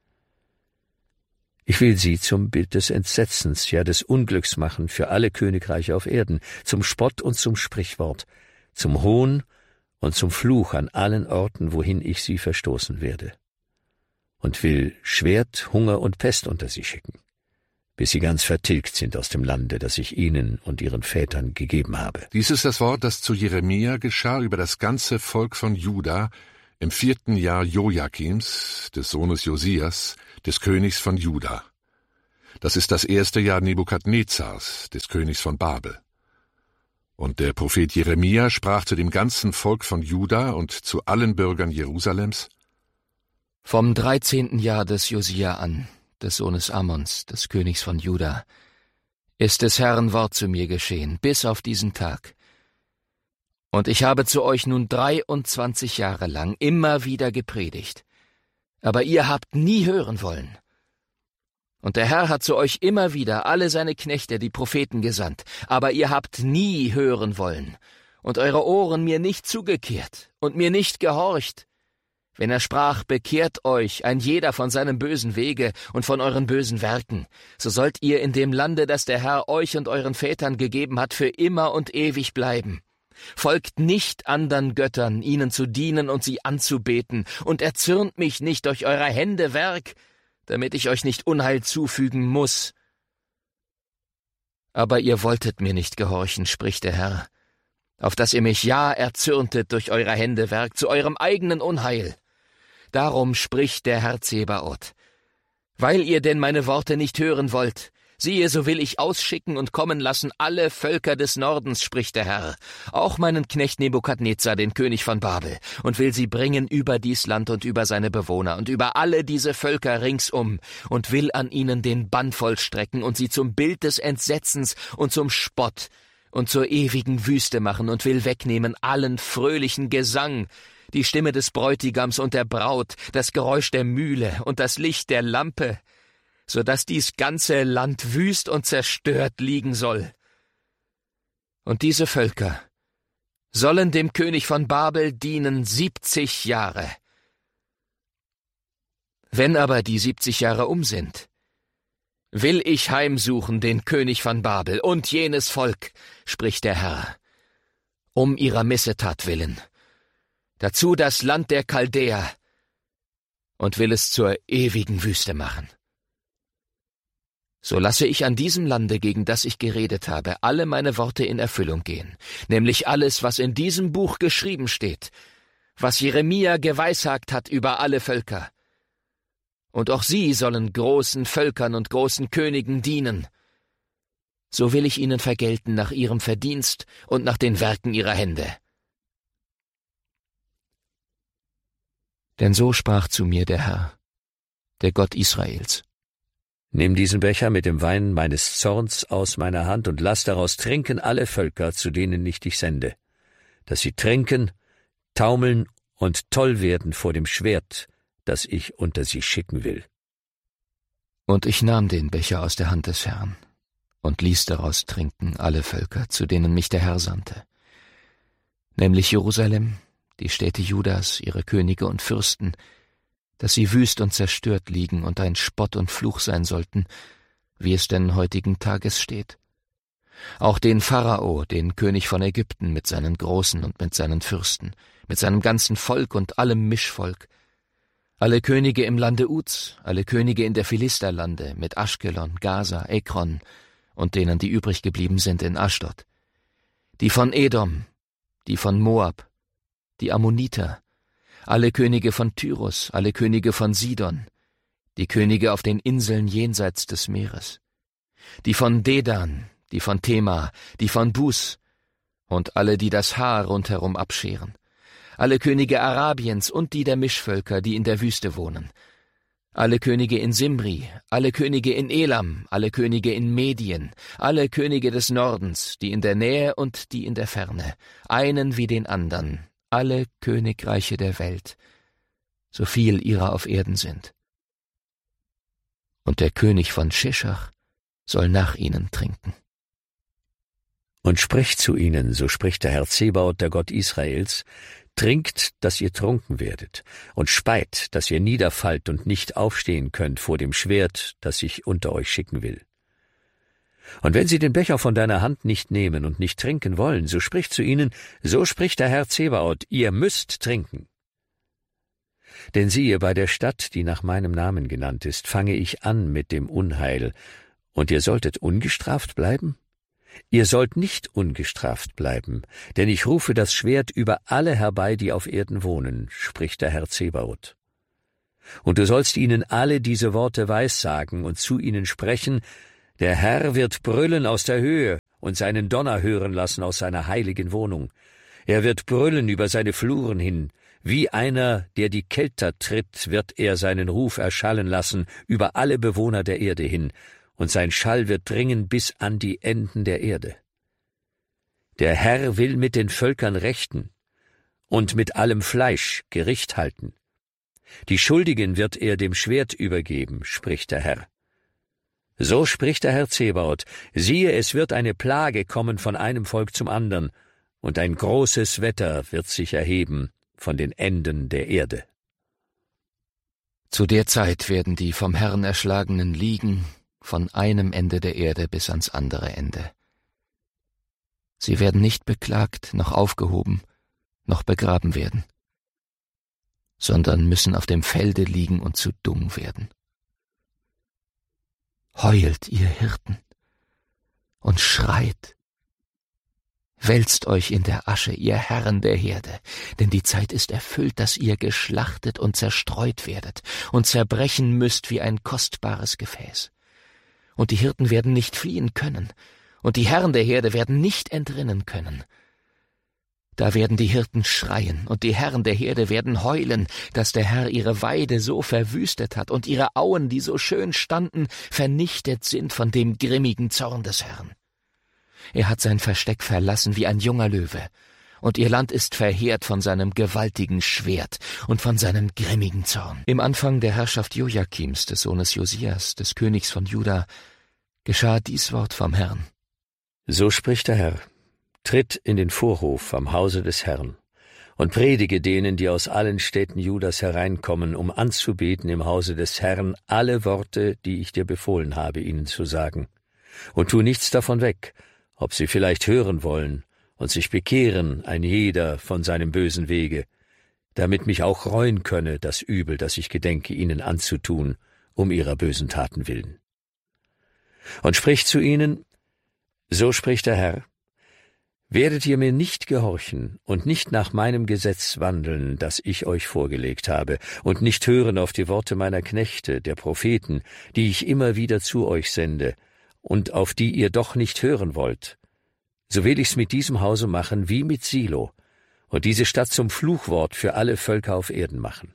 Ich will sie zum Bild des Entsetzens, ja des Unglücks machen für alle Königreiche auf Erden, zum Spott und zum Sprichwort, zum Hohn und zum Fluch an allen Orten, wohin ich sie verstoßen werde, und will Schwert, Hunger und Pest unter sie schicken, bis sie ganz vertilgt sind aus dem Lande, das ich ihnen und ihren Vätern gegeben habe. Dies ist das Wort, das zu Jeremia geschah über das ganze Volk von Juda im 4. Jahr Joachims, des Sohnes Josias, des Königs von Juda. Das ist das 1. Jahr Nebukadnezars, des Königs von Babel. Und der Prophet Jeremia sprach zu dem ganzen Volk von Juda und zu allen Bürgern Jerusalems: Vom 13. Jahr des Josia an, des Sohnes Ammons, des Königs von Juda, ist des Herrn Wort zu mir geschehen, bis auf diesen Tag. Und ich habe zu euch nun 23 Jahre lang immer wieder gepredigt, aber ihr habt nie hören wollen. Und der Herr hat zu euch immer wieder alle seine Knechte, die Propheten, gesandt, aber ihr habt nie hören wollen und eure Ohren mir nicht zugekehrt und mir nicht gehorcht. Wenn er sprach, bekehrt euch, ein jeder von seinem bösen Wege und von euren bösen Werken, so sollt ihr in dem Lande, das der Herr euch und euren Vätern gegeben hat, für immer und ewig bleiben. Folgt nicht andern Göttern, ihnen zu dienen und sie anzubeten, und erzürnt mich nicht durch eurer Hände Werk, damit ich euch nicht Unheil zufügen muss. Aber ihr wolltet mir nicht gehorchen, spricht der Herr, auf dass ihr mich ja erzürntet durch eurer Hände Werk zu eurem eigenen Unheil. Darum spricht der Herr Zebaoth: Weil ihr denn meine Worte nicht hören wollt, siehe, so will ich ausschicken und kommen lassen alle Völker des Nordens, spricht der Herr, auch meinen Knecht Nebukadnezar, den König von Babel, und will sie bringen über dies Land und über seine Bewohner und über alle diese Völker ringsum, und will an ihnen den Bann vollstrecken und sie zum Bild des Entsetzens und zum Spott und zur ewigen Wüste machen und will wegnehmen allen fröhlichen Gesang, die Stimme des Bräutigams und der Braut, das Geräusch der Mühle und das Licht der Lampe, so dass dies ganze Land wüst und zerstört liegen soll. Und diese Völker sollen dem König von Babel dienen 70 Jahre. Wenn aber die 70 Jahre um sind, will ich heimsuchen den König von Babel und jenes Volk, spricht der Herr, um ihrer Missetat willen, dazu das Land der Chaldäer, und will es zur ewigen Wüste machen. So lasse ich an diesem Lande, gegen das ich geredet habe, alle meine Worte in Erfüllung gehen, nämlich alles, was in diesem Buch geschrieben steht, was Jeremia geweissagt hat über alle Völker. Und auch sie sollen großen Völkern und großen Königen dienen. So will ich ihnen vergelten nach ihrem Verdienst und nach den Werken ihrer Hände. Denn so sprach zu mir der Herr, der Gott Israels: Nimm diesen Becher mit dem Wein meines Zorns aus meiner Hand und lass daraus trinken alle Völker, zu denen ich dich sende, dass sie trinken, taumeln und toll werden vor dem Schwert, das ich unter sie schicken will. Und ich nahm den Becher aus der Hand des Herrn und ließ daraus trinken alle Völker, zu denen mich der Herr sandte, nämlich Jerusalem, die Städte Judas, ihre Könige und Fürsten, dass sie wüst und zerstört liegen und ein Spott und Fluch sein sollten, wie es denn heutigen Tages steht. Auch den Pharao, den König von Ägypten, mit seinen Großen und mit seinen Fürsten, mit seinem ganzen Volk und allem Mischvolk, alle Könige im Lande Uz, alle Könige in der Philisterlande, mit Aschkelon, Gaza, Ekron und denen, die übrig geblieben sind in Aschdod, die von Edom, die von Moab, die Ammoniter, alle Könige von Tyrus, alle Könige von Sidon, die Könige auf den Inseln jenseits des Meeres, die von Dedan, die von Tema, die von Bus und alle, die das Haar rundherum abscheren, alle Könige Arabiens und die der Mischvölker, die in der Wüste wohnen, alle Könige in Simri, alle Könige in Elam, alle Könige in Medien, alle Könige des Nordens, die in der Nähe und die in der Ferne, einen wie den andern, alle Königreiche der Welt, so viel ihrer auf Erden sind. Und der König von Sheshach soll nach ihnen trinken. Und spricht zu ihnen, so spricht der Herr Zebaoth, der Gott Israels: Trinkt, dass ihr trunken werdet, und speit, dass ihr niederfallt und nicht aufstehen könnt vor dem Schwert, das ich unter euch schicken will. Und wenn sie den Becher von deiner Hand nicht nehmen und nicht trinken wollen, so sprich zu ihnen, so spricht der Herr Zebaoth, ihr müsst trinken. Denn siehe, bei der Stadt, die nach meinem Namen genannt ist, fange ich an mit dem Unheil, Und ihr solltet ungestraft bleiben? Ihr sollt nicht ungestraft bleiben, denn ich rufe das Schwert über alle herbei, die auf Erden wohnen, spricht der Herr Zebaoth. Und du sollst ihnen alle diese Worte weissagen und zu ihnen sprechen, der Herr wird brüllen aus der Höhe und seinen Donner hören lassen aus seiner heiligen Wohnung. Er wird brüllen über seine Fluren hin, wie einer, der die Kelter tritt, wird er seinen Ruf erschallen lassen über alle Bewohner der Erde hin, und sein Schall wird dringen bis an die Enden der Erde. Der Herr will mit den Völkern rechten und mit allem Fleisch Gericht halten. Die Schuldigen wird er dem Schwert übergeben, spricht der Herr. So spricht der Herr Zebaoth, siehe, es wird eine Plage kommen von einem Volk zum andern, und ein großes Wetter wird sich erheben von den Enden der Erde. Zu der Zeit werden die vom Herrn Erschlagenen liegen, von einem Ende der Erde bis ans andere Ende. Sie werden nicht beklagt, noch aufgehoben, noch begraben werden, sondern müssen auf dem Felde liegen und zu Dung werden. Heult, ihr Hirten, und schreit. Wälzt euch in der Asche, ihr Herren der Herde, denn die Zeit ist erfüllt, dass ihr geschlachtet und zerstreut werdet und zerbrechen müsst wie ein kostbares Gefäß. Und die Hirten werden nicht fliehen können, und die Herren der Herde werden nicht entrinnen können. Da werden die Hirten schreien, und die Herren der Herde werden heulen, dass der Herr ihre Weide so verwüstet hat und ihre Auen, die so schön standen, vernichtet sind von dem grimmigen Zorn des Herrn. Er hat sein Versteck verlassen wie ein junger Löwe, und ihr Land ist verheert von seinem gewaltigen Schwert und von seinem grimmigen Zorn. Im Anfang der Herrschaft Joachims, des Sohnes Josias, des Königs von Juda, geschah dies Wort vom Herrn. So spricht der Herr, tritt in den Vorhof am Hause des Herrn und predige denen, die aus allen Städten Judas hereinkommen, um anzubeten im Hause des Herrn, alle Worte, die ich dir befohlen habe, ihnen zu sagen. Und tu nichts davon weg, ob sie vielleicht hören wollen und sich bekehren, ein jeder von seinem bösen Wege, damit mich auch reuen könne das Übel, das ich gedenke, ihnen anzutun, um ihrer bösen Taten willen. Und spricht zu ihnen, so spricht der Herr, werdet ihr mir nicht gehorchen und nicht nach meinem Gesetz wandeln, das ich euch vorgelegt habe, und nicht hören auf die Worte meiner Knechte, der Propheten, die ich immer wieder zu euch sende, und auf die ihr doch nicht hören wollt, so will ich's mit diesem Hause machen wie mit Silo und diese Stadt zum Fluchwort für alle Völker auf Erden machen.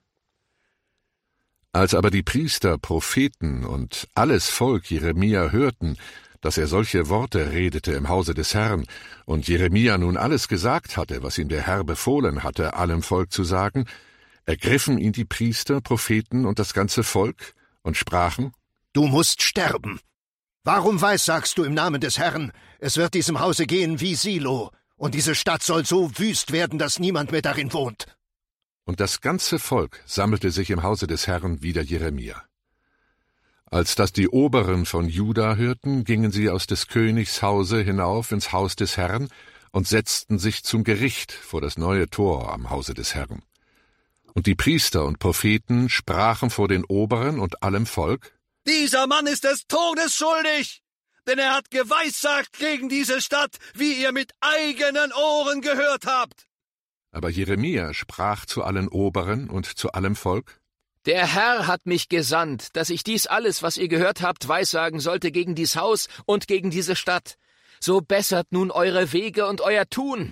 Als aber die Priester, Propheten und alles Volk Jeremia hörten, dass er solche Worte redete im Hause des Herrn, und Jeremia nun alles gesagt hatte, was ihm der Herr befohlen hatte, allem Volk zu sagen, ergriffen ihn die Priester, Propheten und das ganze Volk und sprachen: Du musst sterben. Warum weissagst du im Namen des Herrn, es wird diesem Hause gehen wie Silo, und diese Stadt soll so wüst werden, dass niemand mehr darin wohnt? Und das ganze Volk sammelte sich im Hause des Herrn wider Jeremia. Als das die Oberen von Juda hörten, gingen sie aus des Königs Hause hinauf ins Haus des Herrn und setzten sich zum Gericht vor das neue Tor am Hause des Herrn. Und die Priester und Propheten sprachen vor den Oberen und allem Volk: Dieser Mann ist des Todes schuldig, denn er hat geweissagt gegen diese Stadt, wie ihr mit eigenen Ohren gehört habt. Aber Jeremia sprach zu allen Oberen und zu allem Volk: Der Herr hat mich gesandt, dass ich dies alles, was ihr gehört habt, weissagen sollte gegen dies Haus und gegen diese Stadt. So bessert nun eure Wege und euer Tun.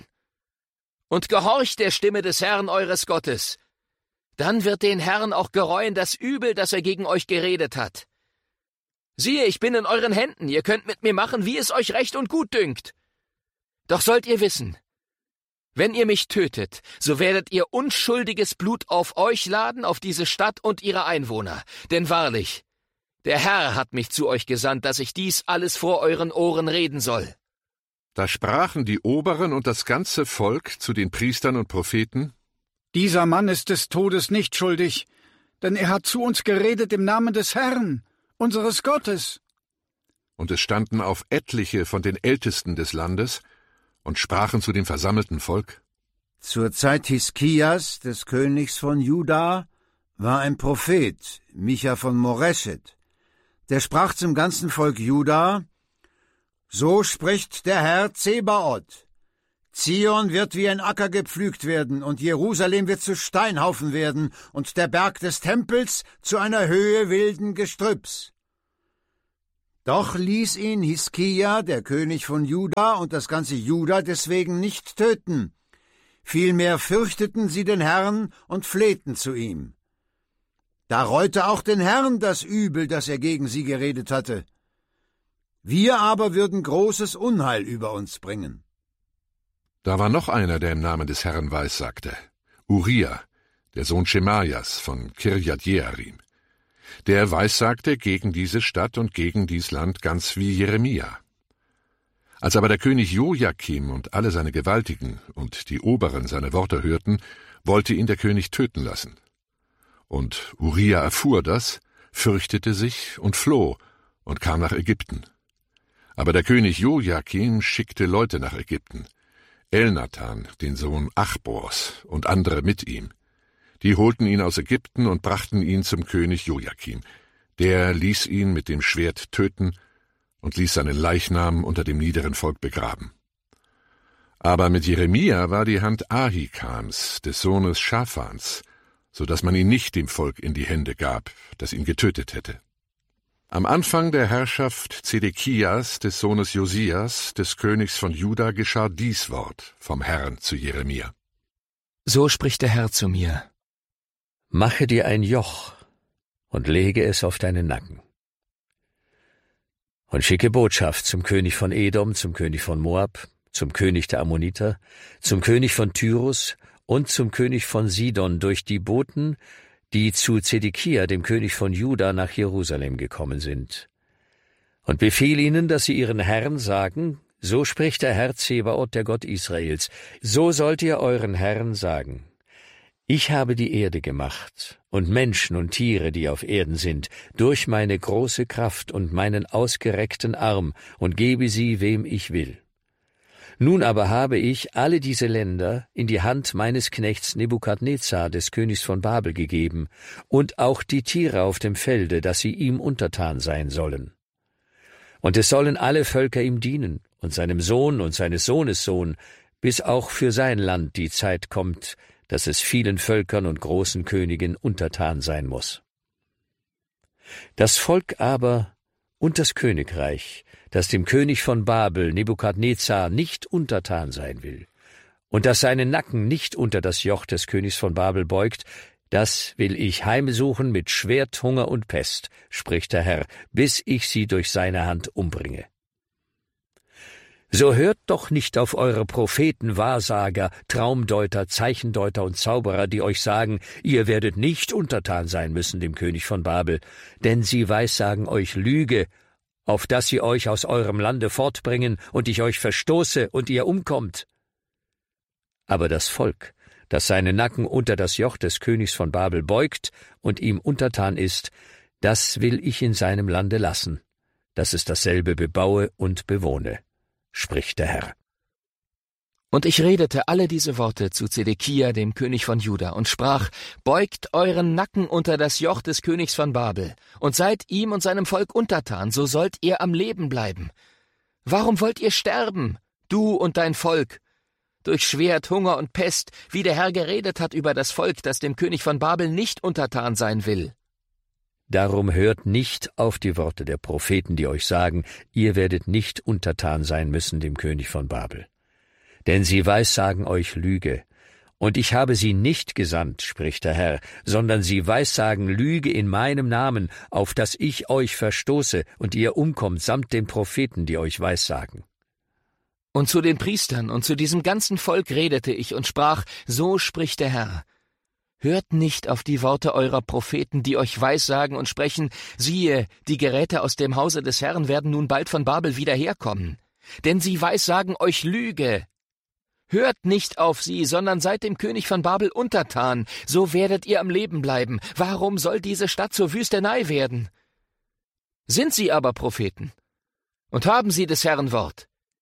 Und gehorcht der Stimme des Herrn eures Gottes. Dann wird den Herrn auch gereuen das Übel, das er gegen euch geredet hat. Siehe, ich bin in euren Händen, ihr könnt mit mir machen, wie es euch recht und gut dünkt. Doch sollt ihr wissen, wenn ihr mich tötet, so werdet ihr unschuldiges Blut auf euch laden, auf diese Stadt und ihre Einwohner. Denn wahrlich, der Herr hat mich zu euch gesandt, dass ich dies alles vor euren Ohren reden soll. Da sprachen die Oberen und das ganze Volk zu den Priestern und Propheten: Dieser Mann ist des Todes nicht schuldig, denn er hat zu uns geredet im Namen des Herrn, unseres Gottes. Und es standen auf etliche von den Ältesten des Landes und sprachen zu dem versammelten Volk: Zur Zeit Hiskias, des Königs von Juda, war ein Prophet, Micha von Moreschet. der sprach zum ganzen Volk Juda: So spricht der Herr Zebaoth: Zion wird wie ein Acker gepflügt werden, und Jerusalem wird zu Steinhaufen werden, und der Berg des Tempels zu einer Höhe wilden Gestrüpps. Doch ließ ihn Hiskia, der König von Juda, und das ganze Juda deswegen nicht töten. Vielmehr fürchteten sie den Herrn und flehten zu ihm. Da reute auch den Herrn das Übel, das er gegen sie geredet hatte. Wir aber würden großes Unheil über uns bringen. Da war noch einer, der im Namen des Herrn weissagte: Uriah, der Sohn Schemaias von Kirjat Jearim. Der weissagte gegen diese Stadt und gegen dies Land ganz wie Jeremia. Als aber der König Jojakim und alle seine Gewaltigen und die Oberen seine Worte hörten, wollte ihn der König töten lassen. Und Uriah erfuhr das, fürchtete sich und floh und kam nach Ägypten. Aber der König Jojakim schickte Leute nach Ägypten, Elnathan, den Sohn Achbors, und andere mit ihm. Die holten ihn aus Ägypten und brachten ihn zum König Jojakim. Der ließ ihn mit dem Schwert töten und ließ seinen Leichnam unter dem niederen Volk begraben. Aber mit Jeremia war die Hand Ahikams, des Sohnes Schaphans, so dass man ihn nicht dem Volk in die Hände gab, das ihn getötet hätte. Am Anfang der Herrschaft Zedekias, des Sohnes Josias, des Königs von Juda, geschah dies Wort vom Herrn zu Jeremia. So spricht der Herr zu mir: Mache dir ein Joch und lege es auf deinen Nacken. Und schicke Botschaft zum König von Edom, zum König von Moab, zum König der Ammoniter, zum König von Tyrus und zum König von Sidon durch die Boten, die zu Zedekia, dem König von Juda, nach Jerusalem gekommen sind. Und befehl ihnen, dass sie ihren Herrn sagen: So spricht der Herr Zebaoth, der Gott Israels, so sollt ihr euren Herrn sagen: Ich habe die Erde gemacht und Menschen und Tiere, die auf Erden sind, durch meine große Kraft und meinen ausgereckten Arm und gebe sie, wem ich will. Nun aber habe ich alle diese Länder in die Hand meines Knechts Nebukadnezar, des Königs von Babel, gegeben, und auch die Tiere auf dem Felde, dass sie ihm untertan sein sollen. Und es sollen alle Völker ihm dienen, und seinem Sohn und seines Sohnes Sohn, bis auch für sein Land die Zeit kommt, dass es vielen Völkern und großen Königen untertan sein muss. Das Volk aber und das Königreich, das dem König von Babel, Nebukadnezar, nicht untertan sein will, und das seinen Nacken nicht unter das Joch des Königs von Babel beugt, das will ich heimsuchen mit Schwert, Hunger und Pest, spricht der Herr, bis ich sie durch seine Hand umbringe. So hört doch nicht auf eure Propheten, Wahrsager, Traumdeuter, Zeichendeuter und Zauberer, die euch sagen, ihr werdet nicht untertan sein müssen dem König von Babel, denn sie weissagen euch Lüge, auf dass sie euch aus eurem Lande fortbringen und ich euch verstoße und ihr umkommt. Aber das Volk, das seinen Nacken unter das Joch des Königs von Babel beugt und ihm untertan ist, das will ich in seinem Lande lassen, dass es dasselbe bebaue und bewohne, spricht der Herr. Und ich redete alle diese Worte zu Zedekia, dem König von Juda, und sprach: Beugt euren Nacken unter das Joch des Königs von Babel und seid ihm und seinem Volk untertan, so sollt ihr am Leben bleiben. Warum wollt ihr sterben, du und dein Volk? Durch Schwert, Hunger und Pest, wie der Herr geredet hat über das Volk, das dem König von Babel nicht untertan sein will. Darum hört nicht auf die Worte der Propheten, die euch sagen, ihr werdet nicht untertan sein müssen dem König von Babel. Denn sie weissagen euch Lüge, und ich habe sie nicht gesandt, spricht der Herr, sondern sie weissagen Lüge in meinem Namen, auf dass ich euch verstoße und ihr umkommt samt den Propheten, die euch weissagen. Und zu den Priestern und zu diesem ganzen Volk redete ich und sprach: So spricht der Herr: Hört nicht auf die Worte eurer Propheten, die euch weissagen und sprechen: Siehe, die Geräte aus dem Hause des Herrn werden nun bald von Babel wieder herkommen. Denn sie weissagen euch Lüge. Hört nicht auf sie, sondern seid dem König von Babel untertan, so werdet ihr am Leben bleiben. Warum soll diese Stadt zur Wüstenei werden? Sind sie aber Propheten und haben sie des Herrn Wort,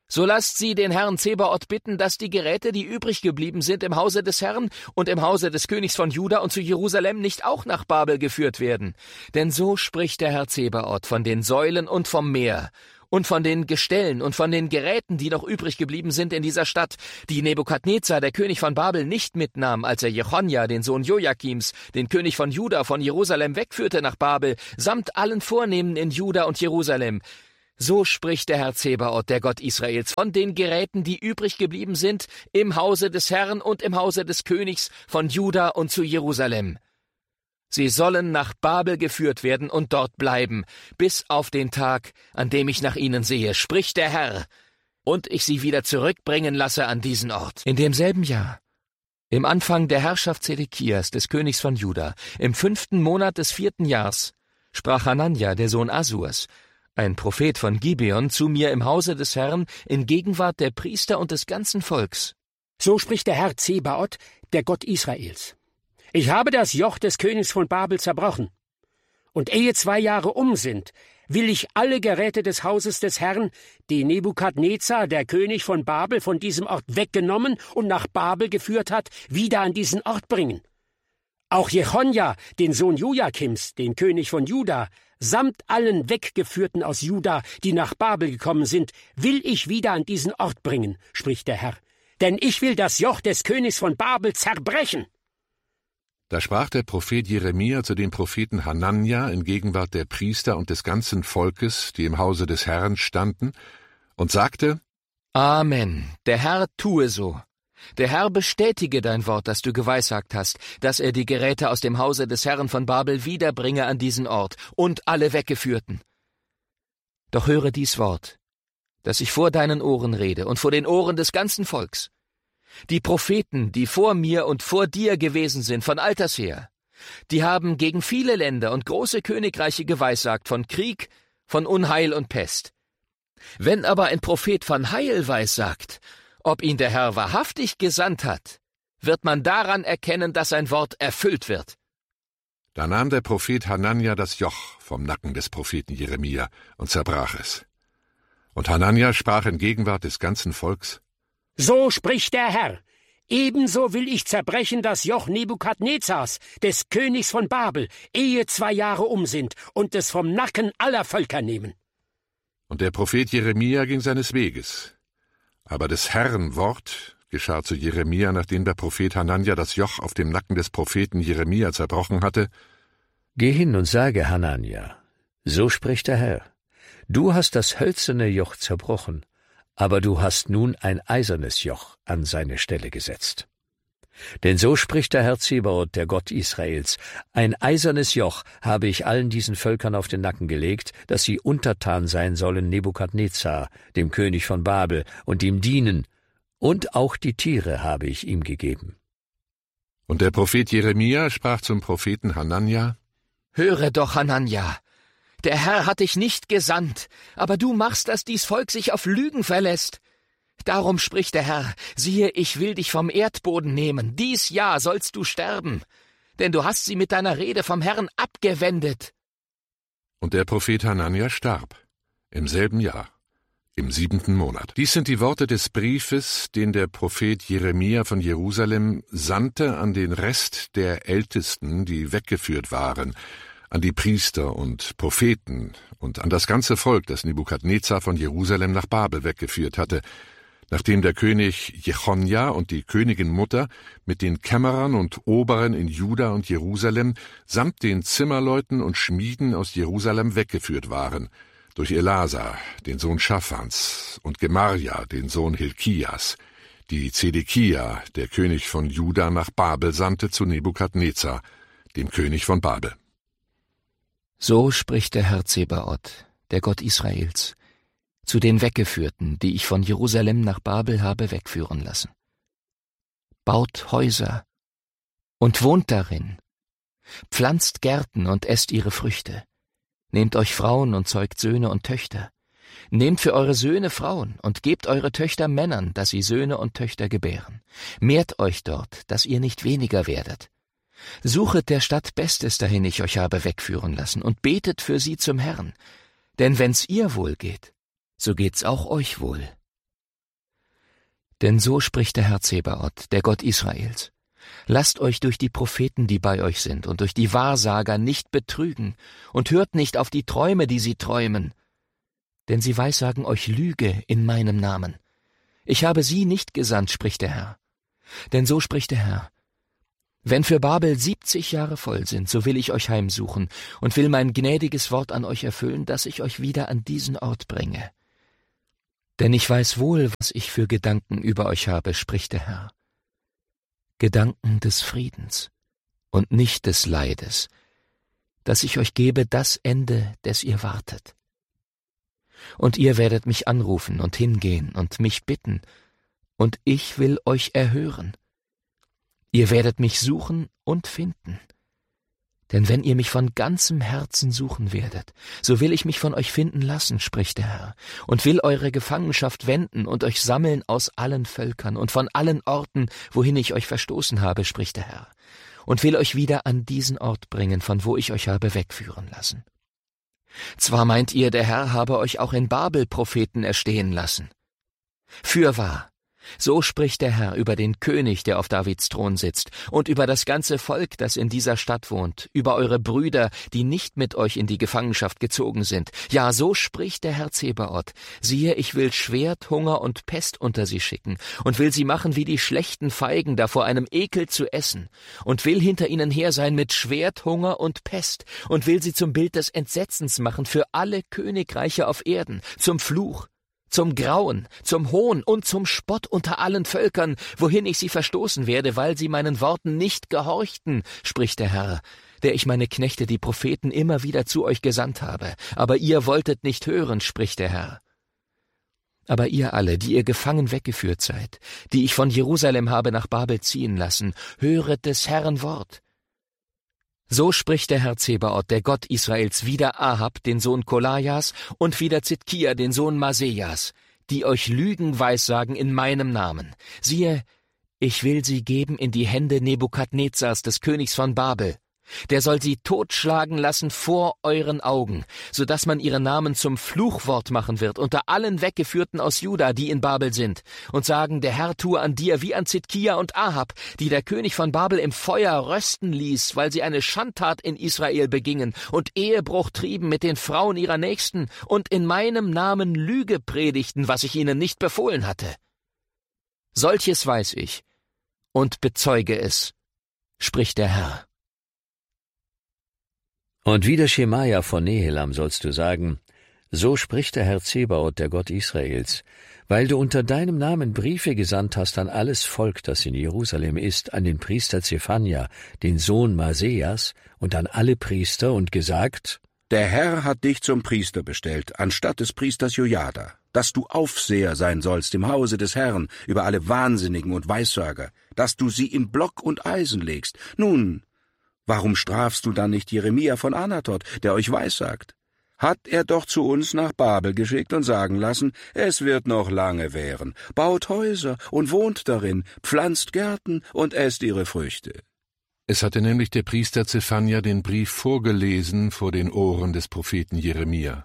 So lasst sie den Herrn Zebaoth bitten, dass die Geräte, die übrig geblieben sind im Hause des Herrn und im Hause des Königs von Juda und zu Jerusalem, nicht auch nach Babel geführt werden. Denn so spricht der Herr Zebaoth von den Säulen und vom Meer und von den Gestellen und von den Geräten, die noch übrig geblieben sind in dieser Stadt, die Nebukadnezar, der König von Babel, nicht mitnahm, als er Jechonja, den Sohn Joachims, den König von Juda, von Jerusalem wegführte nach Babel, samt allen Vornehmen in Juda und Jerusalem. So spricht der Herr Zebaoth, der Gott Israels, von den Geräten, die übrig geblieben sind, im Hause des Herrn und im Hause des Königs von Juda und zu Jerusalem. Sie sollen nach Babel geführt werden und dort bleiben, bis auf den Tag, an dem ich nach ihnen sehe, spricht der Herr, und ich sie wieder zurückbringen lasse an diesen Ort. In demselben Jahr, im Anfang der Herrschaft Zedekias, des Königs von Juda, im 5. Monat des 4. Jahres, sprach Hananja, der Sohn Asurs, ein Prophet von Gibeon, zu mir im Hause des Herrn, in Gegenwart der Priester und des ganzen Volks. So spricht der Herr Zebaoth, der Gott Israels. Ich habe das Joch des Königs von Babel zerbrochen. Und ehe 2 Jahre um sind, will ich alle Geräte des Hauses des Herrn, die Nebukadnezar, der König von Babel, von diesem Ort weggenommen und nach Babel geführt hat, wieder an diesen Ort bringen. Auch Jechonja, den Sohn Joachims, den König von Juda, samt allen Weggeführten aus Juda, die nach Babel gekommen sind, will ich wieder an diesen Ort bringen, spricht der Herr. Denn ich will das Joch des Königs von Babel zerbrechen. Da sprach der Prophet Jeremia zu dem Propheten Hananja in Gegenwart der Priester und des ganzen Volkes, die im Hause des Herrn standen, und sagte: Amen, der Herr tue so. Der Herr bestätige dein Wort, das du geweissagt hast, dass er die Geräte aus dem Hause des Herrn von Babel wiederbringe an diesen Ort und alle Weggeführten. Doch höre dies Wort, das ich vor deinen Ohren rede und vor den Ohren des ganzen Volks. Die Propheten, die vor mir und vor dir gewesen sind, von alters her, die haben gegen viele Länder und große Königreiche geweissagt von Krieg, von Unheil und Pest. Wenn aber ein Prophet von Heil weissagt, ob ihn der Herr wahrhaftig gesandt hat, wird man daran erkennen, dass sein Wort erfüllt wird. Da nahm der Prophet Hananja das Joch vom Nacken des Propheten Jeremia und zerbrach es. Und Hananja sprach in Gegenwart des ganzen Volks: So spricht der Herr. Ebenso will ich zerbrechen das Joch Nebukadnezars, des Königs von Babel, ehe 2 Jahre um sind, und es vom Nacken aller Völker nehmen. Und der Prophet Jeremia ging seines Weges. Aber des Herrn Wort geschah zu Jeremia, nachdem der Prophet Hananja das Joch auf dem Nacken des Propheten Jeremia zerbrochen hatte: Geh hin und sage Hananja, so spricht der Herr, du hast das hölzerne Joch zerbrochen, aber du hast nun ein eisernes Joch an seine Stelle gesetzt. Denn so spricht der Herr Zebaoth, der Gott Israels, ein eisernes Joch habe ich allen diesen Völkern auf den Nacken gelegt, dass sie untertan sein sollen Nebukadnezar, dem König von Babel, und ihm dienen, und auch die Tiere habe ich ihm gegeben. Und der Prophet Jeremia sprach zum Propheten Hananja: Höre doch, Hananja, der Herr hat dich nicht gesandt, aber du machst, dass dies Volk sich auf Lügen verlässt. Darum spricht der Herr: Siehe, ich will dich vom Erdboden nehmen, dies Jahr sollst du sterben, denn du hast sie mit deiner Rede vom Herrn abgewendet. Und der Prophet Hananja starb, im selben Jahr, im 7. Monat. Dies sind die Worte des Briefes, den der Prophet Jeremia von Jerusalem sandte an den Rest der Ältesten, die weggeführt waren, an die Priester und Propheten und an das ganze Volk, das Nebukadnezar von Jerusalem nach Babel weggeführt hatte, nachdem der König Jechonja und die Königin Mutter mit den Kämmerern und Oberen in Juda und Jerusalem samt den Zimmerleuten und Schmieden aus Jerusalem weggeführt waren, durch Elasa, den Sohn Schaphans, und Gemarja, den Sohn Hilkias, die Zedekia, der König von Juda, nach Babel sandte zu Nebukadnezar, dem König von Babel. So spricht der Herr Zebaoth, der Gott Israels, zu den Weggeführten, die ich von Jerusalem nach Babel habe wegführen lassen. Baut Häuser und wohnt darin, pflanzt Gärten und esst ihre Früchte, nehmt euch Frauen und zeugt Söhne und Töchter, nehmt für eure Söhne Frauen und gebt eure Töchter Männern, dass sie Söhne und Töchter gebären. Mehrt euch dort, dass ihr nicht weniger werdet. Suchet der Stadt Bestes, dahin ich euch habe wegführen lassen, und betet für sie zum Herrn. Denn wenn's ihr wohl geht, so geht's auch euch wohl. Denn so spricht der Herr Zebaoth, der Gott Israels. Lasst euch durch die Propheten, die bei euch sind, und durch die Wahrsager nicht betrügen, und hört nicht auf die Träume, die sie träumen. Denn sie weissagen euch Lüge in meinem Namen. Ich habe sie nicht gesandt, spricht der Herr. Denn so spricht der Herr: Wenn für Babel 70 Jahre voll sind, so will ich euch heimsuchen und will mein gnädiges Wort an euch erfüllen, dass ich euch wieder an diesen Ort bringe. Denn ich weiß wohl, was ich für Gedanken über euch habe, spricht der Herr. Gedanken des Friedens und nicht des Leides, dass ich euch gebe das Ende, des ihr wartet. Und ihr werdet mich anrufen und hingehen und mich bitten, und ich will euch erhören. Ihr werdet mich suchen und finden. Denn wenn ihr mich von ganzem Herzen suchen werdet, so will ich mich von euch finden lassen, spricht der Herr, und will eure Gefangenschaft wenden und euch sammeln aus allen Völkern und von allen Orten, wohin ich euch verstoßen habe, spricht der Herr, und will euch wieder an diesen Ort bringen, von wo ich euch habe wegführen lassen. Zwar meint ihr, der Herr habe euch auch in Babel Propheten erstehen lassen. Fürwahr, so spricht der Herr über den König, der auf Davids Thron sitzt, und über das ganze Volk, das in dieser Stadt wohnt, über eure Brüder, die nicht mit euch in die Gefangenschaft gezogen sind. Ja, so spricht der Herr Zebaoth: Siehe, ich will Schwert, Hunger und Pest unter sie schicken, und will sie machen wie die schlechten Feigen, da vor einem Ekel zu essen, und will hinter ihnen her sein mit Schwert, Hunger und Pest, und will sie zum Bild des Entsetzens machen für alle Königreiche auf Erden, zum Fluch, zum Grauen, zum Hohn und zum Spott unter allen Völkern, wohin ich sie verstoßen werde, weil sie meinen Worten nicht gehorchten, spricht der Herr, der ich meine Knechte, die Propheten, immer wieder zu euch gesandt habe. Aber ihr wolltet nicht hören, spricht der Herr. Aber ihr alle, die ihr gefangen weggeführt seid, die ich von Jerusalem habe nach Babel ziehen lassen, höret des Herrn Wort. So spricht der Herr Zebaoth, der Gott Israels, wider Ahab, den Sohn Kolajas, und wider Zidkia, den Sohn Masejas, die euch Lügen weissagen in meinem Namen. Siehe, ich will sie geben in die Hände Nebukadnezars, des Königs von Babel. Der soll sie totschlagen lassen vor euren Augen, so dass man ihren Namen zum Fluchwort machen wird unter allen Weggeführten aus Juda, die in Babel sind, und sagen, der Herr tue an dir wie an Zidkia und Ahab, die der König von Babel im Feuer rösten ließ, weil sie eine Schandtat in Israel begingen und Ehebruch trieben mit den Frauen ihrer Nächsten und in meinem Namen Lüge predigten, was ich ihnen nicht befohlen hatte. Solches weiß ich und bezeuge es, spricht der Herr. Und wider Schemaja von Nehelam sollst du sagen: So spricht der Herr Zebaoth, der Gott Israels, weil du unter deinem Namen Briefe gesandt hast an alles Volk, das in Jerusalem ist, an den Priester Zephania, den Sohn Masejas, und an alle Priester, und gesagt: Der Herr hat dich zum Priester bestellt, anstatt des Priesters Jojada, dass du Aufseher sein sollst im Hause des Herrn über alle Wahnsinnigen und Weissager, dass du sie in Block und Eisen legst. Nun, warum strafst du dann nicht Jeremia von Anatot, der euch weissagt? Hat er doch zu uns nach Babel geschickt und sagen lassen, es wird noch lange währen. Baut Häuser und wohnt darin, pflanzt Gärten und esst ihre Früchte. Es hatte nämlich der Priester Zephania den Brief vorgelesen vor den Ohren des Propheten Jeremia.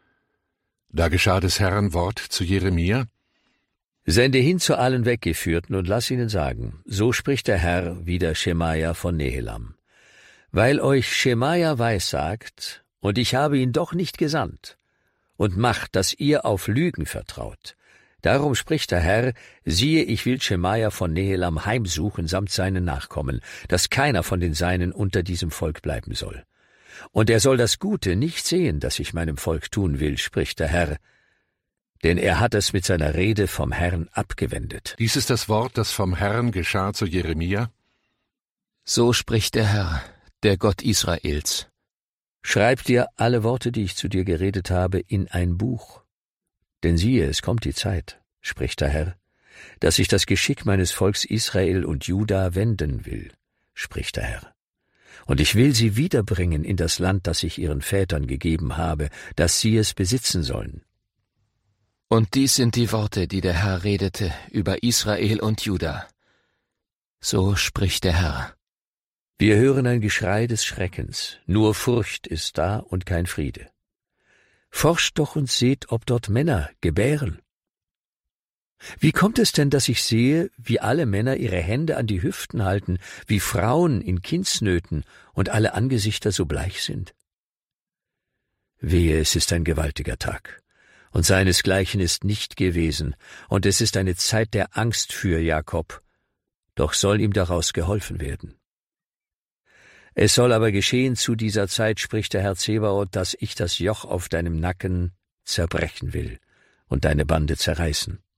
Da geschah des Herrn Wort zu Jeremia: Sende hin zu allen Weggeführten und lass ihnen sagen: So spricht der Herr wider Schemaja von Nehelam. Weil euch Schemaja weissagt, und ich habe ihn doch nicht gesandt, und macht, dass ihr auf Lügen vertraut. Darum spricht der Herr: Siehe, ich will Schemaja von Nehelam heimsuchen samt seinen Nachkommen, dass keiner von den Seinen unter diesem Volk bleiben soll. Und er soll das Gute nicht sehen, das ich meinem Volk tun will, spricht der Herr, denn er hat es mit seiner Rede vom Herrn abgewendet. Dies ist das Wort, das vom Herrn geschah zu Jeremia. So spricht der Herr, der Gott Israels. Schreib dir alle Worte, die ich zu dir geredet habe, in ein Buch. Denn siehe, es kommt die Zeit, spricht der Herr, dass ich das Geschick meines Volks Israel und Juda wenden will, spricht der Herr. Und ich will sie wiederbringen in das Land, das ich ihren Vätern gegeben habe, dass sie es besitzen sollen. Und dies sind die Worte, die der Herr redete über Israel und Juda. So spricht der Herr. Wir hören ein Geschrei des Schreckens, nur Furcht ist da und kein Friede. Forscht doch und seht, ob dort Männer gebären. Wie kommt es denn, dass ich sehe, wie alle Männer ihre Hände an die Hüften halten, wie Frauen in Kindsnöten und alle Angesichter so bleich sind? Wehe, es ist ein gewaltiger Tag, und seinesgleichen ist nicht gewesen, und es ist eine Zeit der Angst für Jakob, doch soll ihm daraus geholfen werden. Es soll aber geschehen zu dieser Zeit, spricht der Herr Zebaoth, dass ich das Joch auf deinem Nacken zerbrechen will und deine Bande zerreißen.